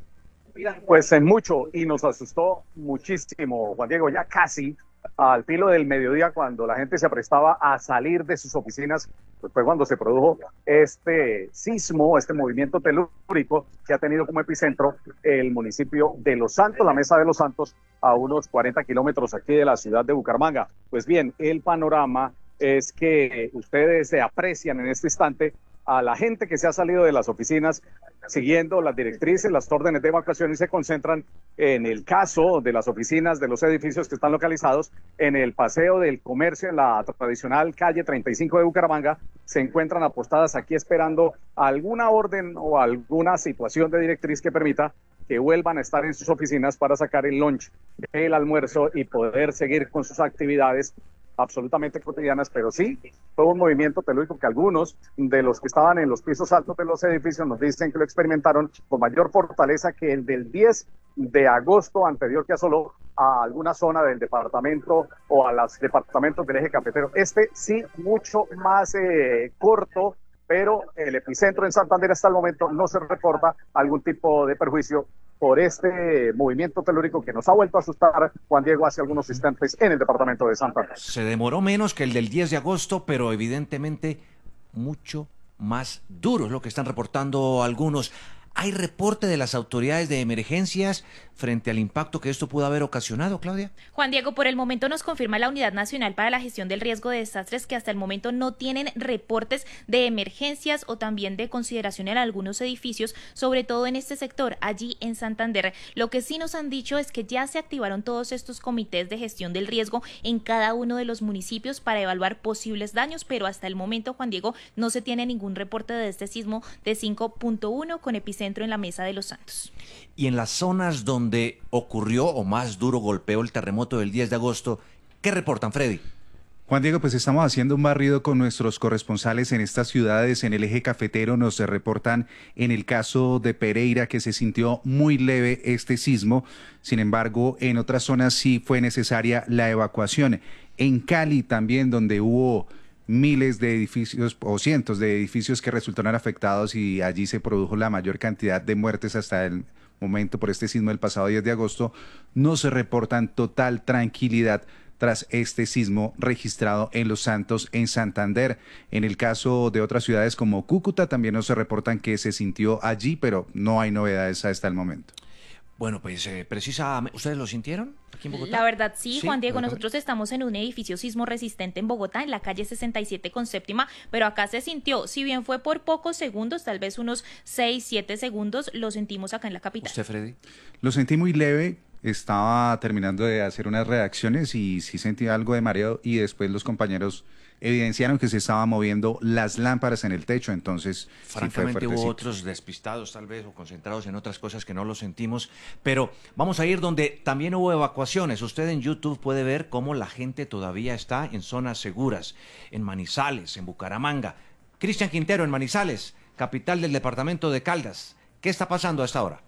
Pues en mucho, y nos asustó muchísimo, Juan Diego, ya casi al filo del mediodía, cuando la gente se aprestaba a salir de sus oficinas, pues fue cuando se produjo este sismo, este movimiento telúrico que ha tenido como epicentro el municipio de Los Santos, la Mesa de los Santos, a unos cuarenta kilómetros aquí de la ciudad de Bucaramanga. Pues bien, el panorama es que ustedes se aprecian en este instante a la gente que se ha salido de las oficinas siguiendo las directrices, las órdenes de evacuación, y se concentran en el caso de las oficinas de los edificios que están localizados en el Paseo del Comercio, en la tradicional calle treinta y cinco de Bucaramanga. Se encuentran apostadas aquí esperando alguna orden o alguna situación de directriz que permita que vuelvan a estar en sus oficinas para sacar el lunch, el almuerzo y poder seguir con sus actividades absolutamente cotidianas. Pero sí, fue un movimiento telúrico que algunos de los que estaban en los pisos altos de los edificios nos dicen que lo experimentaron con mayor fortaleza que el del diez de agosto anterior, que asoló a alguna zona del departamento o a los departamentos del eje cafetero. Este sí, mucho más eh, corto, pero el epicentro en Santander hasta el momento no se reporta algún tipo de perjuicio por este movimiento telúrico que nos ha vuelto a asustar, Juan Diego, hace algunos instantes en el departamento de Santander. Se demoró menos que el del diez de agosto, pero evidentemente mucho más duro es lo que están reportando algunos. ¿Hay reporte de las autoridades de emergencias frente al impacto que esto pudo haber ocasionado, Claudia? Juan Diego, por el momento nos confirma la Unidad Nacional para la Gestión del Riesgo de Desastres que hasta el momento no tienen reportes de emergencias o también de consideración en algunos edificios, sobre todo en este sector, allí en Santander. Lo que sí nos han dicho es que ya se activaron todos estos comités de gestión del riesgo en cada uno de los municipios para evaluar posibles daños, pero hasta el momento, Juan Diego, no se tiene ningún reporte de este sismo de cinco punto uno con epicentro en la Mesa de los Santos. Y en las zonas donde ocurrió o más duro golpeó el terremoto del diez de agosto, ¿qué reportan, Freddy? Juan Diego, pues estamos haciendo un barrido con nuestros corresponsales en estas ciudades. En el eje cafetero nos reportan en el caso de Pereira que se sintió muy leve este sismo. Sin embargo, en otras zonas sí fue necesaria la evacuación. En Cali también, donde hubo miles de edificios o cientos de edificios que resultaron afectados y allí se produjo la mayor cantidad de muertes hasta el momento por este sismo del pasado diez de agosto, no se reportan total tranquilidad tras este sismo registrado en Los Santos, en Santander. En el caso de otras ciudades como Cúcuta también no se reportan que se sintió allí, pero no hay novedades hasta el momento. Bueno, pues eh, precisamente, ¿ustedes lo sintieron aquí en Bogotá? La verdad sí, sí Juan Diego, nosotros estamos en un edificio sismo resistente en Bogotá, en la calle sesenta y siete con séptima, pero acá se sintió, si bien fue por pocos segundos, tal vez unos seis, siete segundos, lo sentimos acá en la capital. ¿Usted, Freddy? Lo sentí muy leve, estaba terminando de hacer unas redacciones y sí sentí algo de mareo y después los compañeros evidenciaron que se estaban moviendo las lámparas en el techo, entonces francamente sí fue hubo otros despistados tal vez o concentrados en otras cosas que no lo sentimos, pero vamos a ir donde también hubo evacuaciones. Usted en YouTube puede ver cómo la gente todavía está en zonas seguras, en Manizales, en Bucaramanga. Cristian Quintero en Manizales, capital del departamento de Caldas. ¿Qué está pasando a esta hora?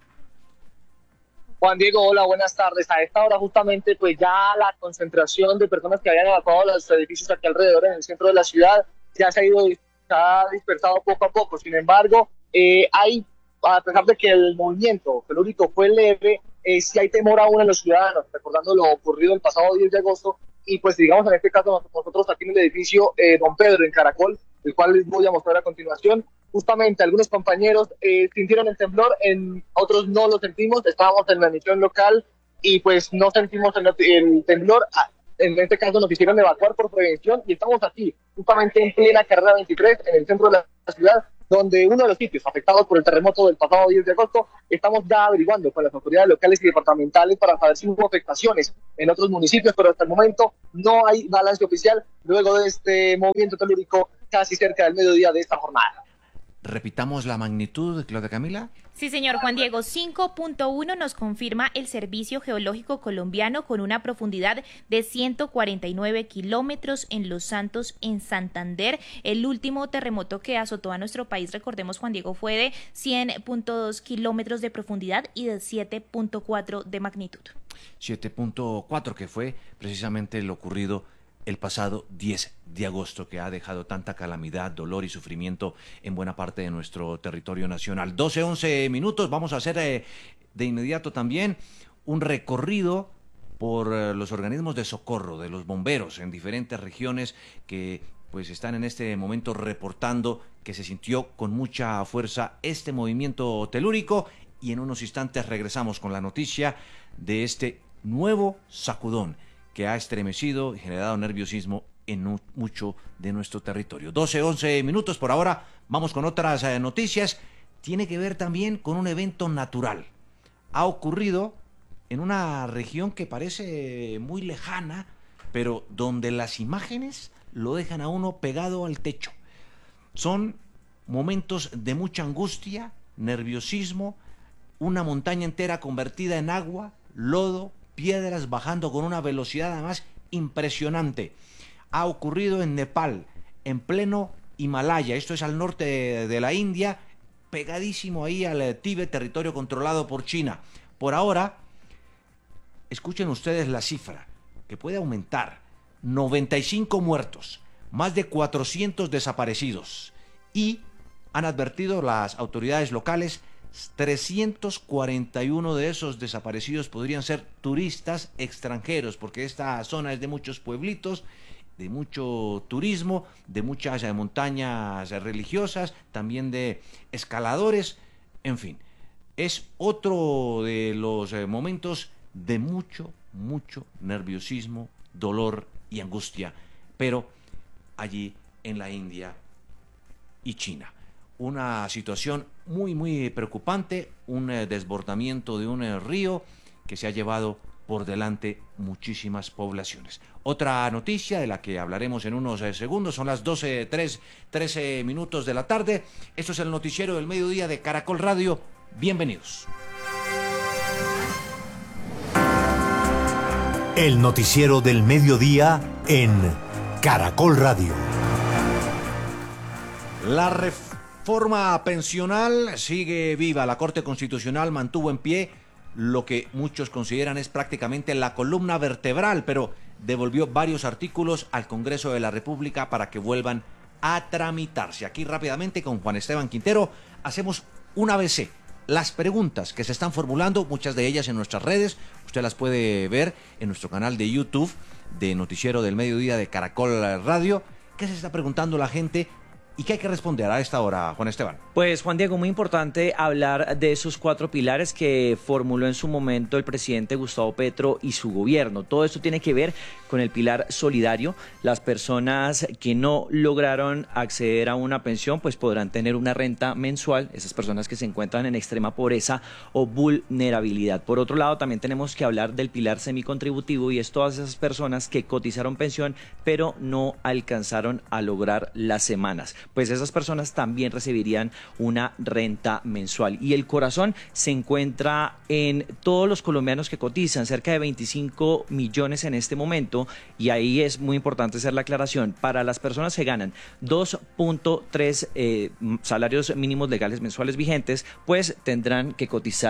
Juan Diego, hola, buenas tardes. A esta hora justamente pues ya la concentración de personas que habían evacuado los edificios aquí alrededor en el centro de la ciudad ya se ha ido, se ha dispersado poco a poco. Sin embargo, eh, hay, a pesar de que el movimiento telúrico fue leve, eh, si hay temor aún en los ciudadanos, recordando lo ocurrido el pasado diez de agosto, y pues digamos en este caso nosotros aquí en el edificio eh, Don Pedro, en Caracol, el cual les voy a mostrar a continuación. Justamente algunos compañeros eh, sintieron el temblor, en otros no lo sentimos, estábamos en la emisión local y pues no sentimos el, el temblor. En este caso nos hicieron evacuar por prevención y estamos aquí, justamente en plena carrera veintitrés, en el centro de la ciudad, donde uno de los sitios afectados por el terremoto del pasado diez de agosto, estamos ya averiguando con las autoridades locales y departamentales para saber si hubo afectaciones en otros municipios, pero hasta el momento no hay balance oficial luego de este movimiento telúrico casi cerca del mediodía de esta jornada. Repitamos la magnitud, Claudia Camila. Sí, señor Juan Diego, cinco punto uno nos confirma el Servicio Geológico Colombiano con una profundidad de ciento cuarenta y nueve kilómetros en Los Santos, en Santander. El último terremoto que azotó a nuestro país, recordemos, Juan Diego, fue de cien punto dos kilómetros de profundidad y de siete punto cuatro de magnitud. siete punto cuatro, que fue precisamente lo ocurrido el pasado diez de agosto, que ha dejado tanta calamidad, dolor y sufrimiento en buena parte de nuestro territorio nacional. doce, once minutos, vamos a hacer eh, de inmediato también un recorrido por eh, los organismos de socorro, de los bomberos en diferentes regiones que pues están en este momento reportando que se sintió con mucha fuerza este movimiento telúrico, y en unos instantes regresamos con la noticia de este nuevo sacudón que ha estremecido y generado nerviosismo en mucho de nuestro territorio. doce, once minutos por ahora, vamos con otras eh, noticias. Tiene que ver también con un evento natural. Ha ocurrido en una región que parece muy lejana, pero donde las imágenes lo dejan a uno pegado al techo. Son momentos de mucha angustia, nerviosismo, una montaña entera convertida en agua, lodo, piedras bajando con una velocidad además impresionante. Ha ocurrido en Nepal, en pleno Himalaya, esto es al norte de, de la India, pegadísimo ahí al Tíbet, territorio controlado por China. Por ahora, escuchen ustedes la cifra, que puede aumentar: noventa y cinco muertos, más de cuatrocientos desaparecidos, y han advertido las autoridades locales trescientos cuarenta y uno de esos desaparecidos podrían ser turistas extranjeros, porque esta zona es de muchos pueblitos, de mucho turismo, de muchas eh, montañas eh, religiosas, también de escaladores, en fin. Es otro de los eh, momentos de mucho, mucho nerviosismo, dolor y angustia, pero allí en la India y China. Una situación muy, muy preocupante, un eh, desbordamiento de un eh, río que se ha llevado por delante muchísimas poblaciones. Otra noticia de la que hablaremos en unos eh, segundos, son las doce, trece minutos de la tarde. Esto es el noticiero del mediodía de Caracol Radio. Bienvenidos. El noticiero del mediodía en Caracol Radio. La reforma pensional sigue viva. La Corte Constitucional mantuvo en pie lo que muchos consideran es prácticamente la columna vertebral, pero devolvió varios artículos al Congreso de la República para que vuelvan a tramitarse. Aquí rápidamente con Juan Esteban Quintero hacemos un A B C. Las preguntas que se están formulando, muchas de ellas en nuestras redes, usted las puede ver en nuestro canal de YouTube de Noticiero del Mediodía de Caracol Radio. ¿Qué se está preguntando la gente? ¿Y qué hay que responder a esta hora, Juan Esteban? Pues, Juan Diego, muy importante hablar de esos cuatro pilares que formuló en su momento el presidente Gustavo Petro y su gobierno. Todo esto tiene que ver con el pilar solidario. Las personas que no lograron acceder a una pensión, pues podrán tener una renta mensual, esas personas que se encuentran en extrema pobreza o vulnerabilidad. Por otro lado, también tenemos que hablar del pilar semicontributivo, y es todas esas personas que cotizaron pensión, pero no alcanzaron a lograr las semanas. Pues esas personas también recibirían una renta mensual. Y el corazón se encuentra en todos los colombianos que cotizan, cerca de veinticinco millones en este momento, y ahí es muy importante hacer la aclaración. Para las personas que ganan dos punto tres eh, salarios mínimos legales mensuales vigentes, pues tendrán que cotizar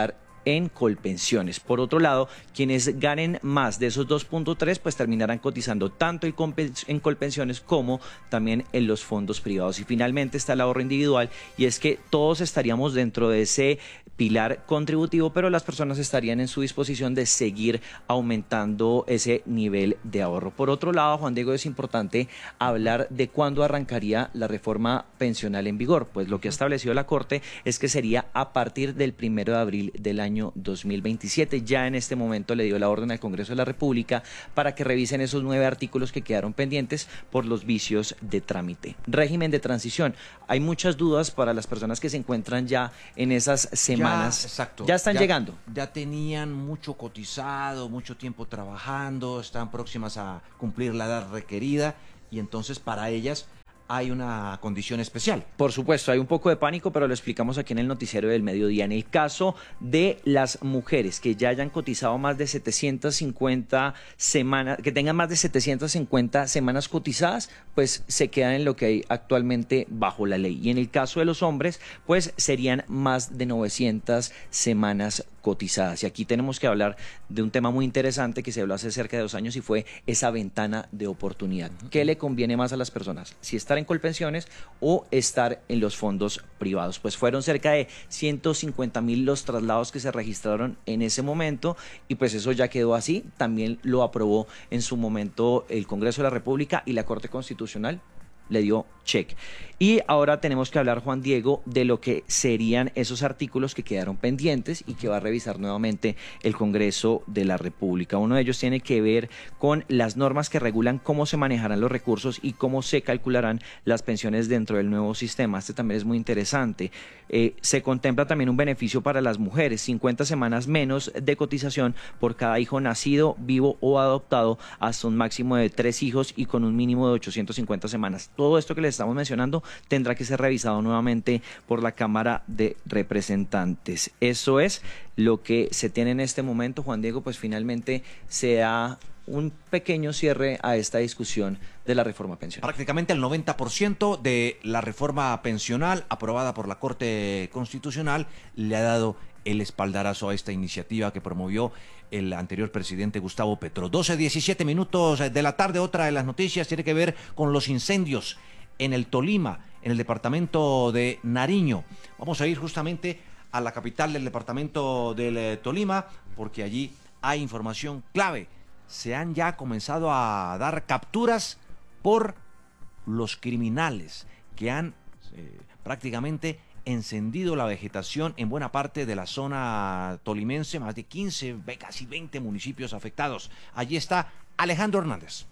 en Colpensiones. Por otro lado, quienes ganen más de esos dos punto tres pues terminarán cotizando tanto en Colpensiones como también en los fondos privados. Y finalmente está el ahorro individual, y es que todos estaríamos dentro de ese pilar contributivo, pero las personas estarían en su disposición de seguir aumentando ese nivel de ahorro. Por otro lado, Juan Diego, es importante hablar de cuándo arrancaría la reforma pensional en vigor. Pues lo que ha establecido la Corte es que sería a partir del primero de abril del año dos mil veintisiete. Ya en este momento le dio la orden al Congreso de la República para que revisen esos nueve artículos que quedaron pendientes por los vicios de trámite. Régimen de transición. Hay muchas dudas para las personas que se encuentran ya en esas semanas. Ya, exacto. Ya están ya, llegando. Ya tenían mucho cotizado, mucho tiempo trabajando, están próximas a cumplir la edad requerida, y entonces para ellas hay una condición especial. Por supuesto, hay un poco de pánico, pero lo explicamos aquí en el noticiero del mediodía. En el caso de las mujeres que ya hayan cotizado más de setecientas cincuenta semanas, que tengan más de setecientas cincuenta semanas cotizadas, pues se quedan en lo que hay actualmente bajo la ley. Y en el caso de los hombres, pues serían más de novecientas semanas cotizadas. Y aquí tenemos que hablar de un tema muy interesante que se habló hace cerca de dos años, y fue esa ventana de oportunidad. Uh-huh. ¿Qué le conviene más a las personas? Si estar en Colpensiones o estar en los fondos privados. Pues fueron cerca de ciento cincuenta mil los traslados que se registraron en ese momento, y pues eso ya quedó así. También lo aprobó en su momento el Congreso de la República, y la Corte Constitucional le dio check. Y ahora tenemos que hablar, Juan Diego, de lo que serían esos artículos que quedaron pendientes y que va a revisar nuevamente el Congreso de la República. Uno de ellos tiene que ver con las normas que regulan cómo se manejarán los recursos y cómo se calcularán las pensiones dentro del nuevo sistema. Este también es muy interesante. Eh, se contempla también un beneficio para las mujeres, cincuenta semanas menos de cotización por cada hijo nacido, vivo o adoptado, hasta un máximo de tres hijos y con un mínimo de ochocientas cincuenta semanas. Todo esto que les estamos mencionando tendrá que ser revisado nuevamente por la Cámara de Representantes. Eso es lo que se tiene en este momento, Juan Diego. Pues finalmente se da un pequeño cierre a esta discusión de la reforma pensional. Prácticamente el noventa por ciento de la reforma pensional aprobada por la Corte Constitucional le ha dado el espaldarazo a esta iniciativa que promovió el anterior presidente Gustavo Petro. doce, diecisiete minutos de la tarde. Otra de las noticias tiene que ver con los incendios en el Tolima, en el departamento de Nariño. Vamos a ir justamente a la capital del departamento del Tolima, porque allí hay información clave. Se han ya comenzado a dar capturas por los criminales que han eh, prácticamente encendido la vegetación en buena parte de la zona tolimense, más de quince, casi veinte municipios afectados. Allí está Alejandro Hernández.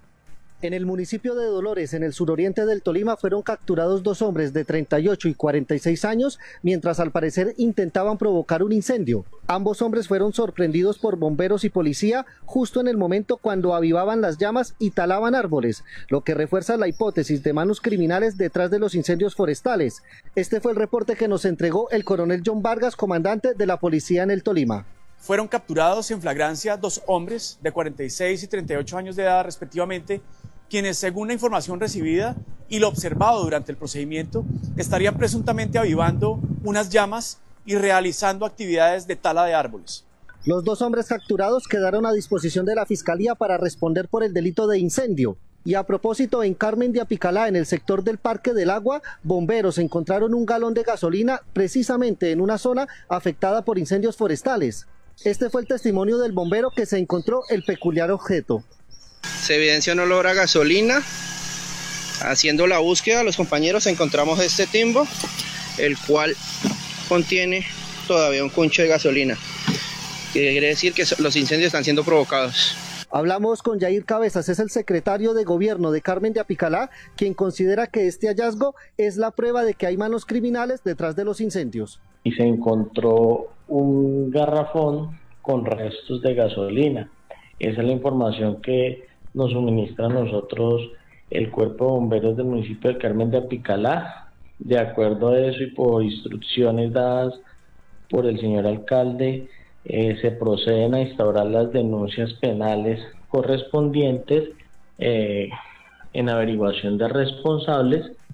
En el municipio de Dolores, en el suroriente del Tolima, fueron capturados dos hombres de treinta y ocho y cuarenta y seis años, mientras al parecer intentaban provocar un incendio. Ambos hombres fueron sorprendidos por bomberos y policía justo en el momento cuando avivaban las llamas y talaban árboles, lo que refuerza la hipótesis de manos criminales detrás de los incendios forestales. Este fue el reporte que nos entregó el coronel John Vargas, comandante de la policía en el Tolima. Fueron capturados en flagrancia dos hombres de cuarenta y seis y treinta y ocho años de edad respectivamente, quienes, según la información recibida y lo observado durante el procedimiento, estarían presuntamente avivando unas llamas y realizando actividades de tala de árboles. Los dos hombres capturados quedaron a disposición de la Fiscalía para responder por el delito de incendio. Y a propósito, en Carmen de Apicalá, en el sector del Parque del Agua, bomberos encontraron un galón de gasolina precisamente en una zona afectada por incendios forestales. Este fue el testimonio del bombero que se encontró el peculiar objeto. Se evidencia un olor a gasolina. Haciendo la búsqueda, los compañeros encontramos este timbo, el cual contiene todavía un cuncho de gasolina, que quiere decir que los incendios están siendo provocados. Hablamos con Yair Cabezas, es el secretario de gobierno de Carmen de Apicalá, quien considera que este hallazgo es la prueba de que hay manos criminales detrás de los incendios. Y se encontró un garrafón con restos de gasolina. Esa es la información que nos suministra a nosotros el Cuerpo de Bomberos del municipio de Carmen de Apicalá. De acuerdo a eso y por instrucciones dadas por el señor alcalde, eh, se proceden a instaurar las denuncias penales correspondientes eh, en averiguación de responsables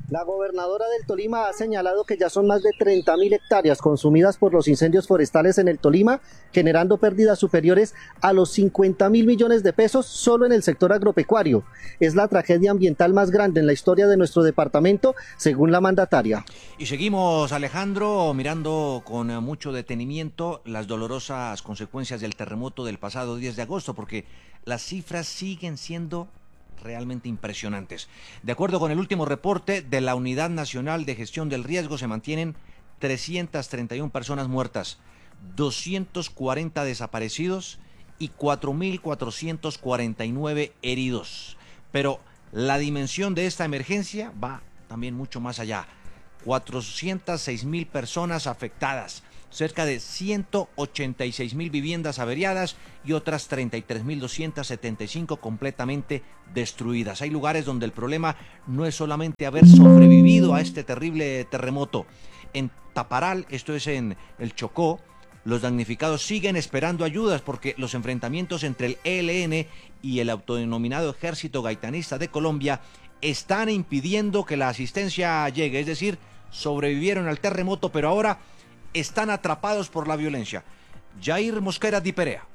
La gobernadora del Tolima ha señalado que ya son más de treinta mil hectáreas consumidas por los incendios forestales en el Tolima, generando pérdidas superiores a los cincuenta mil millones de pesos solo en el sector agropecuario. Es la tragedia ambiental más grande en la historia de nuestro departamento, según la mandataria. Y seguimos, Alejandro, mirando con mucho detenimiento las dolorosas consecuencias del terremoto del pasado diez de agosto, porque las cifras siguen siendo realmente impresionantes. De acuerdo con el último reporte de la Unidad Nacional de Gestión del Riesgo, se mantienen trescientas treinta y una personas muertas, doscientos cuarenta desaparecidos y cuatro mil cuatrocientos cuarenta y nueve heridos. Pero la dimensión de esta emergencia va también mucho más allá. cuatrocientas seis mil personas afectadas, cerca de ciento ochenta y seis mil viviendas averiadas y otras treinta y tres mil doscientas setenta y cinco completamente destruidas. Hay lugares donde el problema no es solamente haber sobrevivido a este terrible terremoto. En Taparal, esto es en el Chocó, los damnificados siguen esperando ayudas porque los enfrentamientos entre el E L N y el autodenominado Ejército Gaitanista de Colombia están impidiendo que la asistencia llegue. Es decir, sobrevivieron al terremoto, pero ahora están atrapados por la violencia. Jair Mosquera Di Perea.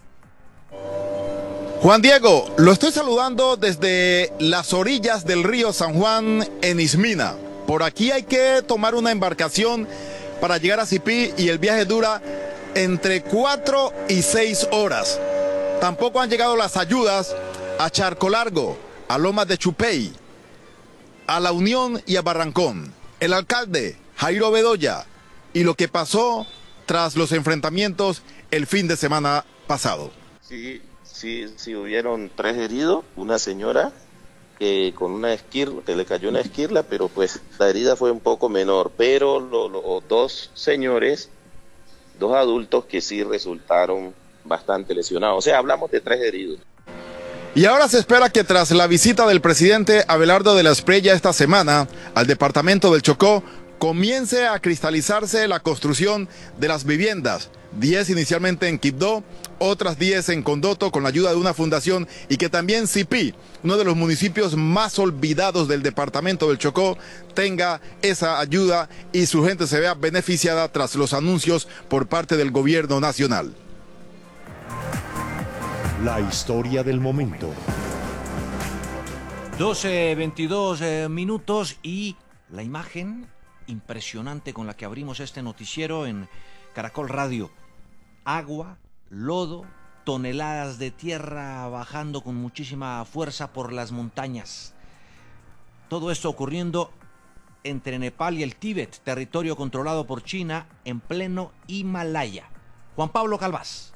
Juan Diego, lo estoy saludando desde las orillas del río San Juan en Ismina. Por aquí hay que tomar una embarcación para llegar a Sipí y el viaje dura entre cuatro y seis horas. Tampoco han llegado las ayudas a Charco Largo, a Lomas de Chupey, a La Unión y a Barrancón. El alcalde, Jairo Bedoya, y lo que pasó tras los enfrentamientos el fin de semana pasado. Sí, sí, sí, hubieron tres heridos, una señora que con una esquirla, que le cayó una esquirla, pero pues la herida fue un poco menor, pero los lo, dos señores, dos adultos que sí resultaron bastante lesionados, o sea, hablamos de tres heridos. Y ahora se espera que tras la visita del presidente Abelardo de la Espriella esta semana al departamento del Chocó, comience a cristalizarse la construcción de las viviendas, diez inicialmente en Quibdó, otras diez en Condoto con la ayuda de una fundación, y que también Sipí, uno de los municipios más olvidados del departamento del Chocó, tenga esa ayuda y su gente se vea beneficiada tras los anuncios por parte del gobierno nacional. La historia del momento. doce veintidós eh, minutos y la imagen impresionante con la que abrimos este noticiero en Caracol Radio. Agua, lodo, toneladas de tierra bajando con muchísima fuerza por las montañas. Todo esto ocurriendo entre Nepal y el Tíbet, territorio controlado por China en pleno Himalaya. Juan Pablo Calvás.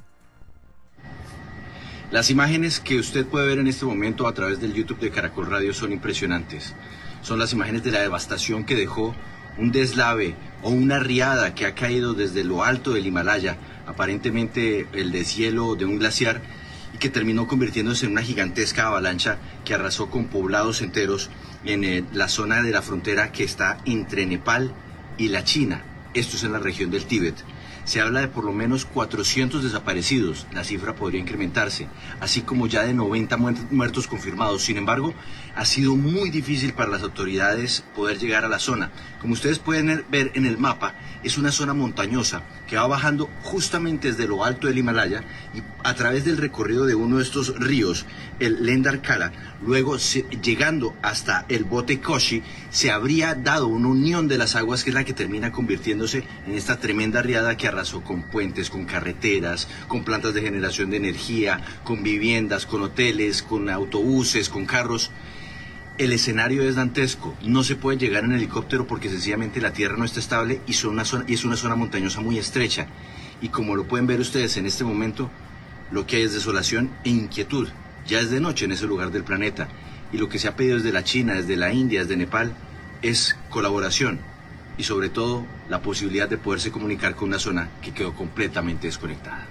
Las imágenes que usted puede ver en este momento a través del YouTube de Caracol Radio son impresionantes. Son las imágenes de la devastación que dejó un deslave o una riada que ha caído desde lo alto del Himalaya, aparentemente el deshielo de un glaciar, y que terminó convirtiéndose en una gigantesca avalancha que arrasó con poblados enteros en eh, la zona de la frontera que está entre Nepal y la China. Esto es en la región del Tíbet. Se habla de por lo menos cuatrocientos desaparecidos, la cifra podría incrementarse, así como ya de noventa muertos confirmados. Sin embargo, ha sido muy difícil para las autoridades poder llegar a la zona. Como ustedes pueden ver en el mapa, es una zona montañosa que va bajando justamente desde lo alto del Himalaya y a través del recorrido de uno de estos ríos, el Lendarkala, luego se, llegando hasta el Bote Koshi, se habría dado una unión de las aguas que es la que termina convirtiéndose en esta tremenda riada que arrasó con puentes, con carreteras, con plantas de generación de energía, con viviendas, con hoteles, con autobuses, con carros. El escenario es dantesco, no se puede llegar en helicóptero porque sencillamente la tierra no está estable y, son una zona, y es una zona montañosa muy estrecha. Y como lo pueden ver ustedes en este momento, lo que hay es desolación e inquietud. Ya es de noche en ese lugar del planeta y lo que se ha pedido desde la China, desde la India, desde Nepal es colaboración y sobre todo la posibilidad de poderse comunicar con una zona que quedó completamente desconectada.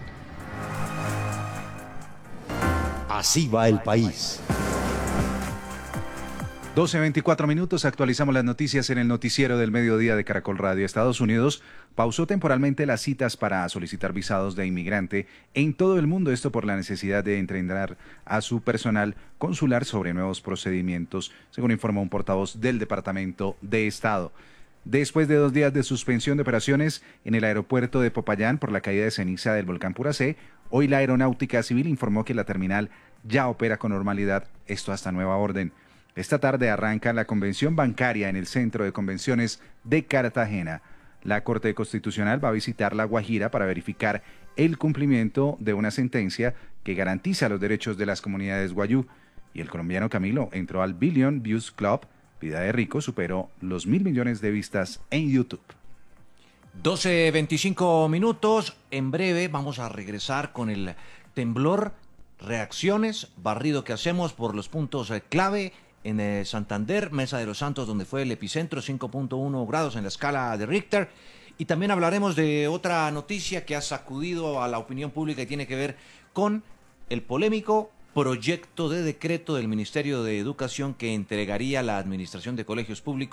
Así va el país. doce veinticuatro minutos, actualizamos las noticias en el noticiero del mediodía de Caracol Radio. Estados Unidos pausó temporalmente las citas para solicitar visados de inmigrante en todo el mundo, esto por la necesidad de entrenar a su personal consular sobre nuevos procedimientos, según informó un portavoz del Departamento de Estado. Después de dos días de suspensión de operaciones en el aeropuerto de Popayán por la caída de ceniza del volcán Puracé, hoy la Aeronáutica Civil informó que la terminal ya opera con normalidad, esto hasta nueva orden. Esta tarde arranca la convención bancaria en el Centro de Convenciones de Cartagena. La Corte Constitucional va a visitar La Guajira para verificar el cumplimiento de una sentencia que garantiza los derechos de las comunidades guayú. Y el colombiano Camilo entró al Billion Views Club. Vida de Rico superó los mil millones de vistas en YouTube. doce veinticinco minutos. En breve vamos a regresar con el temblor, reacciones, barrido que hacemos por los puntos clave en eh, Santander, Mesa de los Santos, donde fue el epicentro, cinco punto uno grados en la escala de Richter. Y también hablaremos de otra noticia que ha sacudido a la opinión pública y tiene que ver con el polémico proyecto de decreto del Ministerio de Educación que entregaría la Administración de Colegios Públicos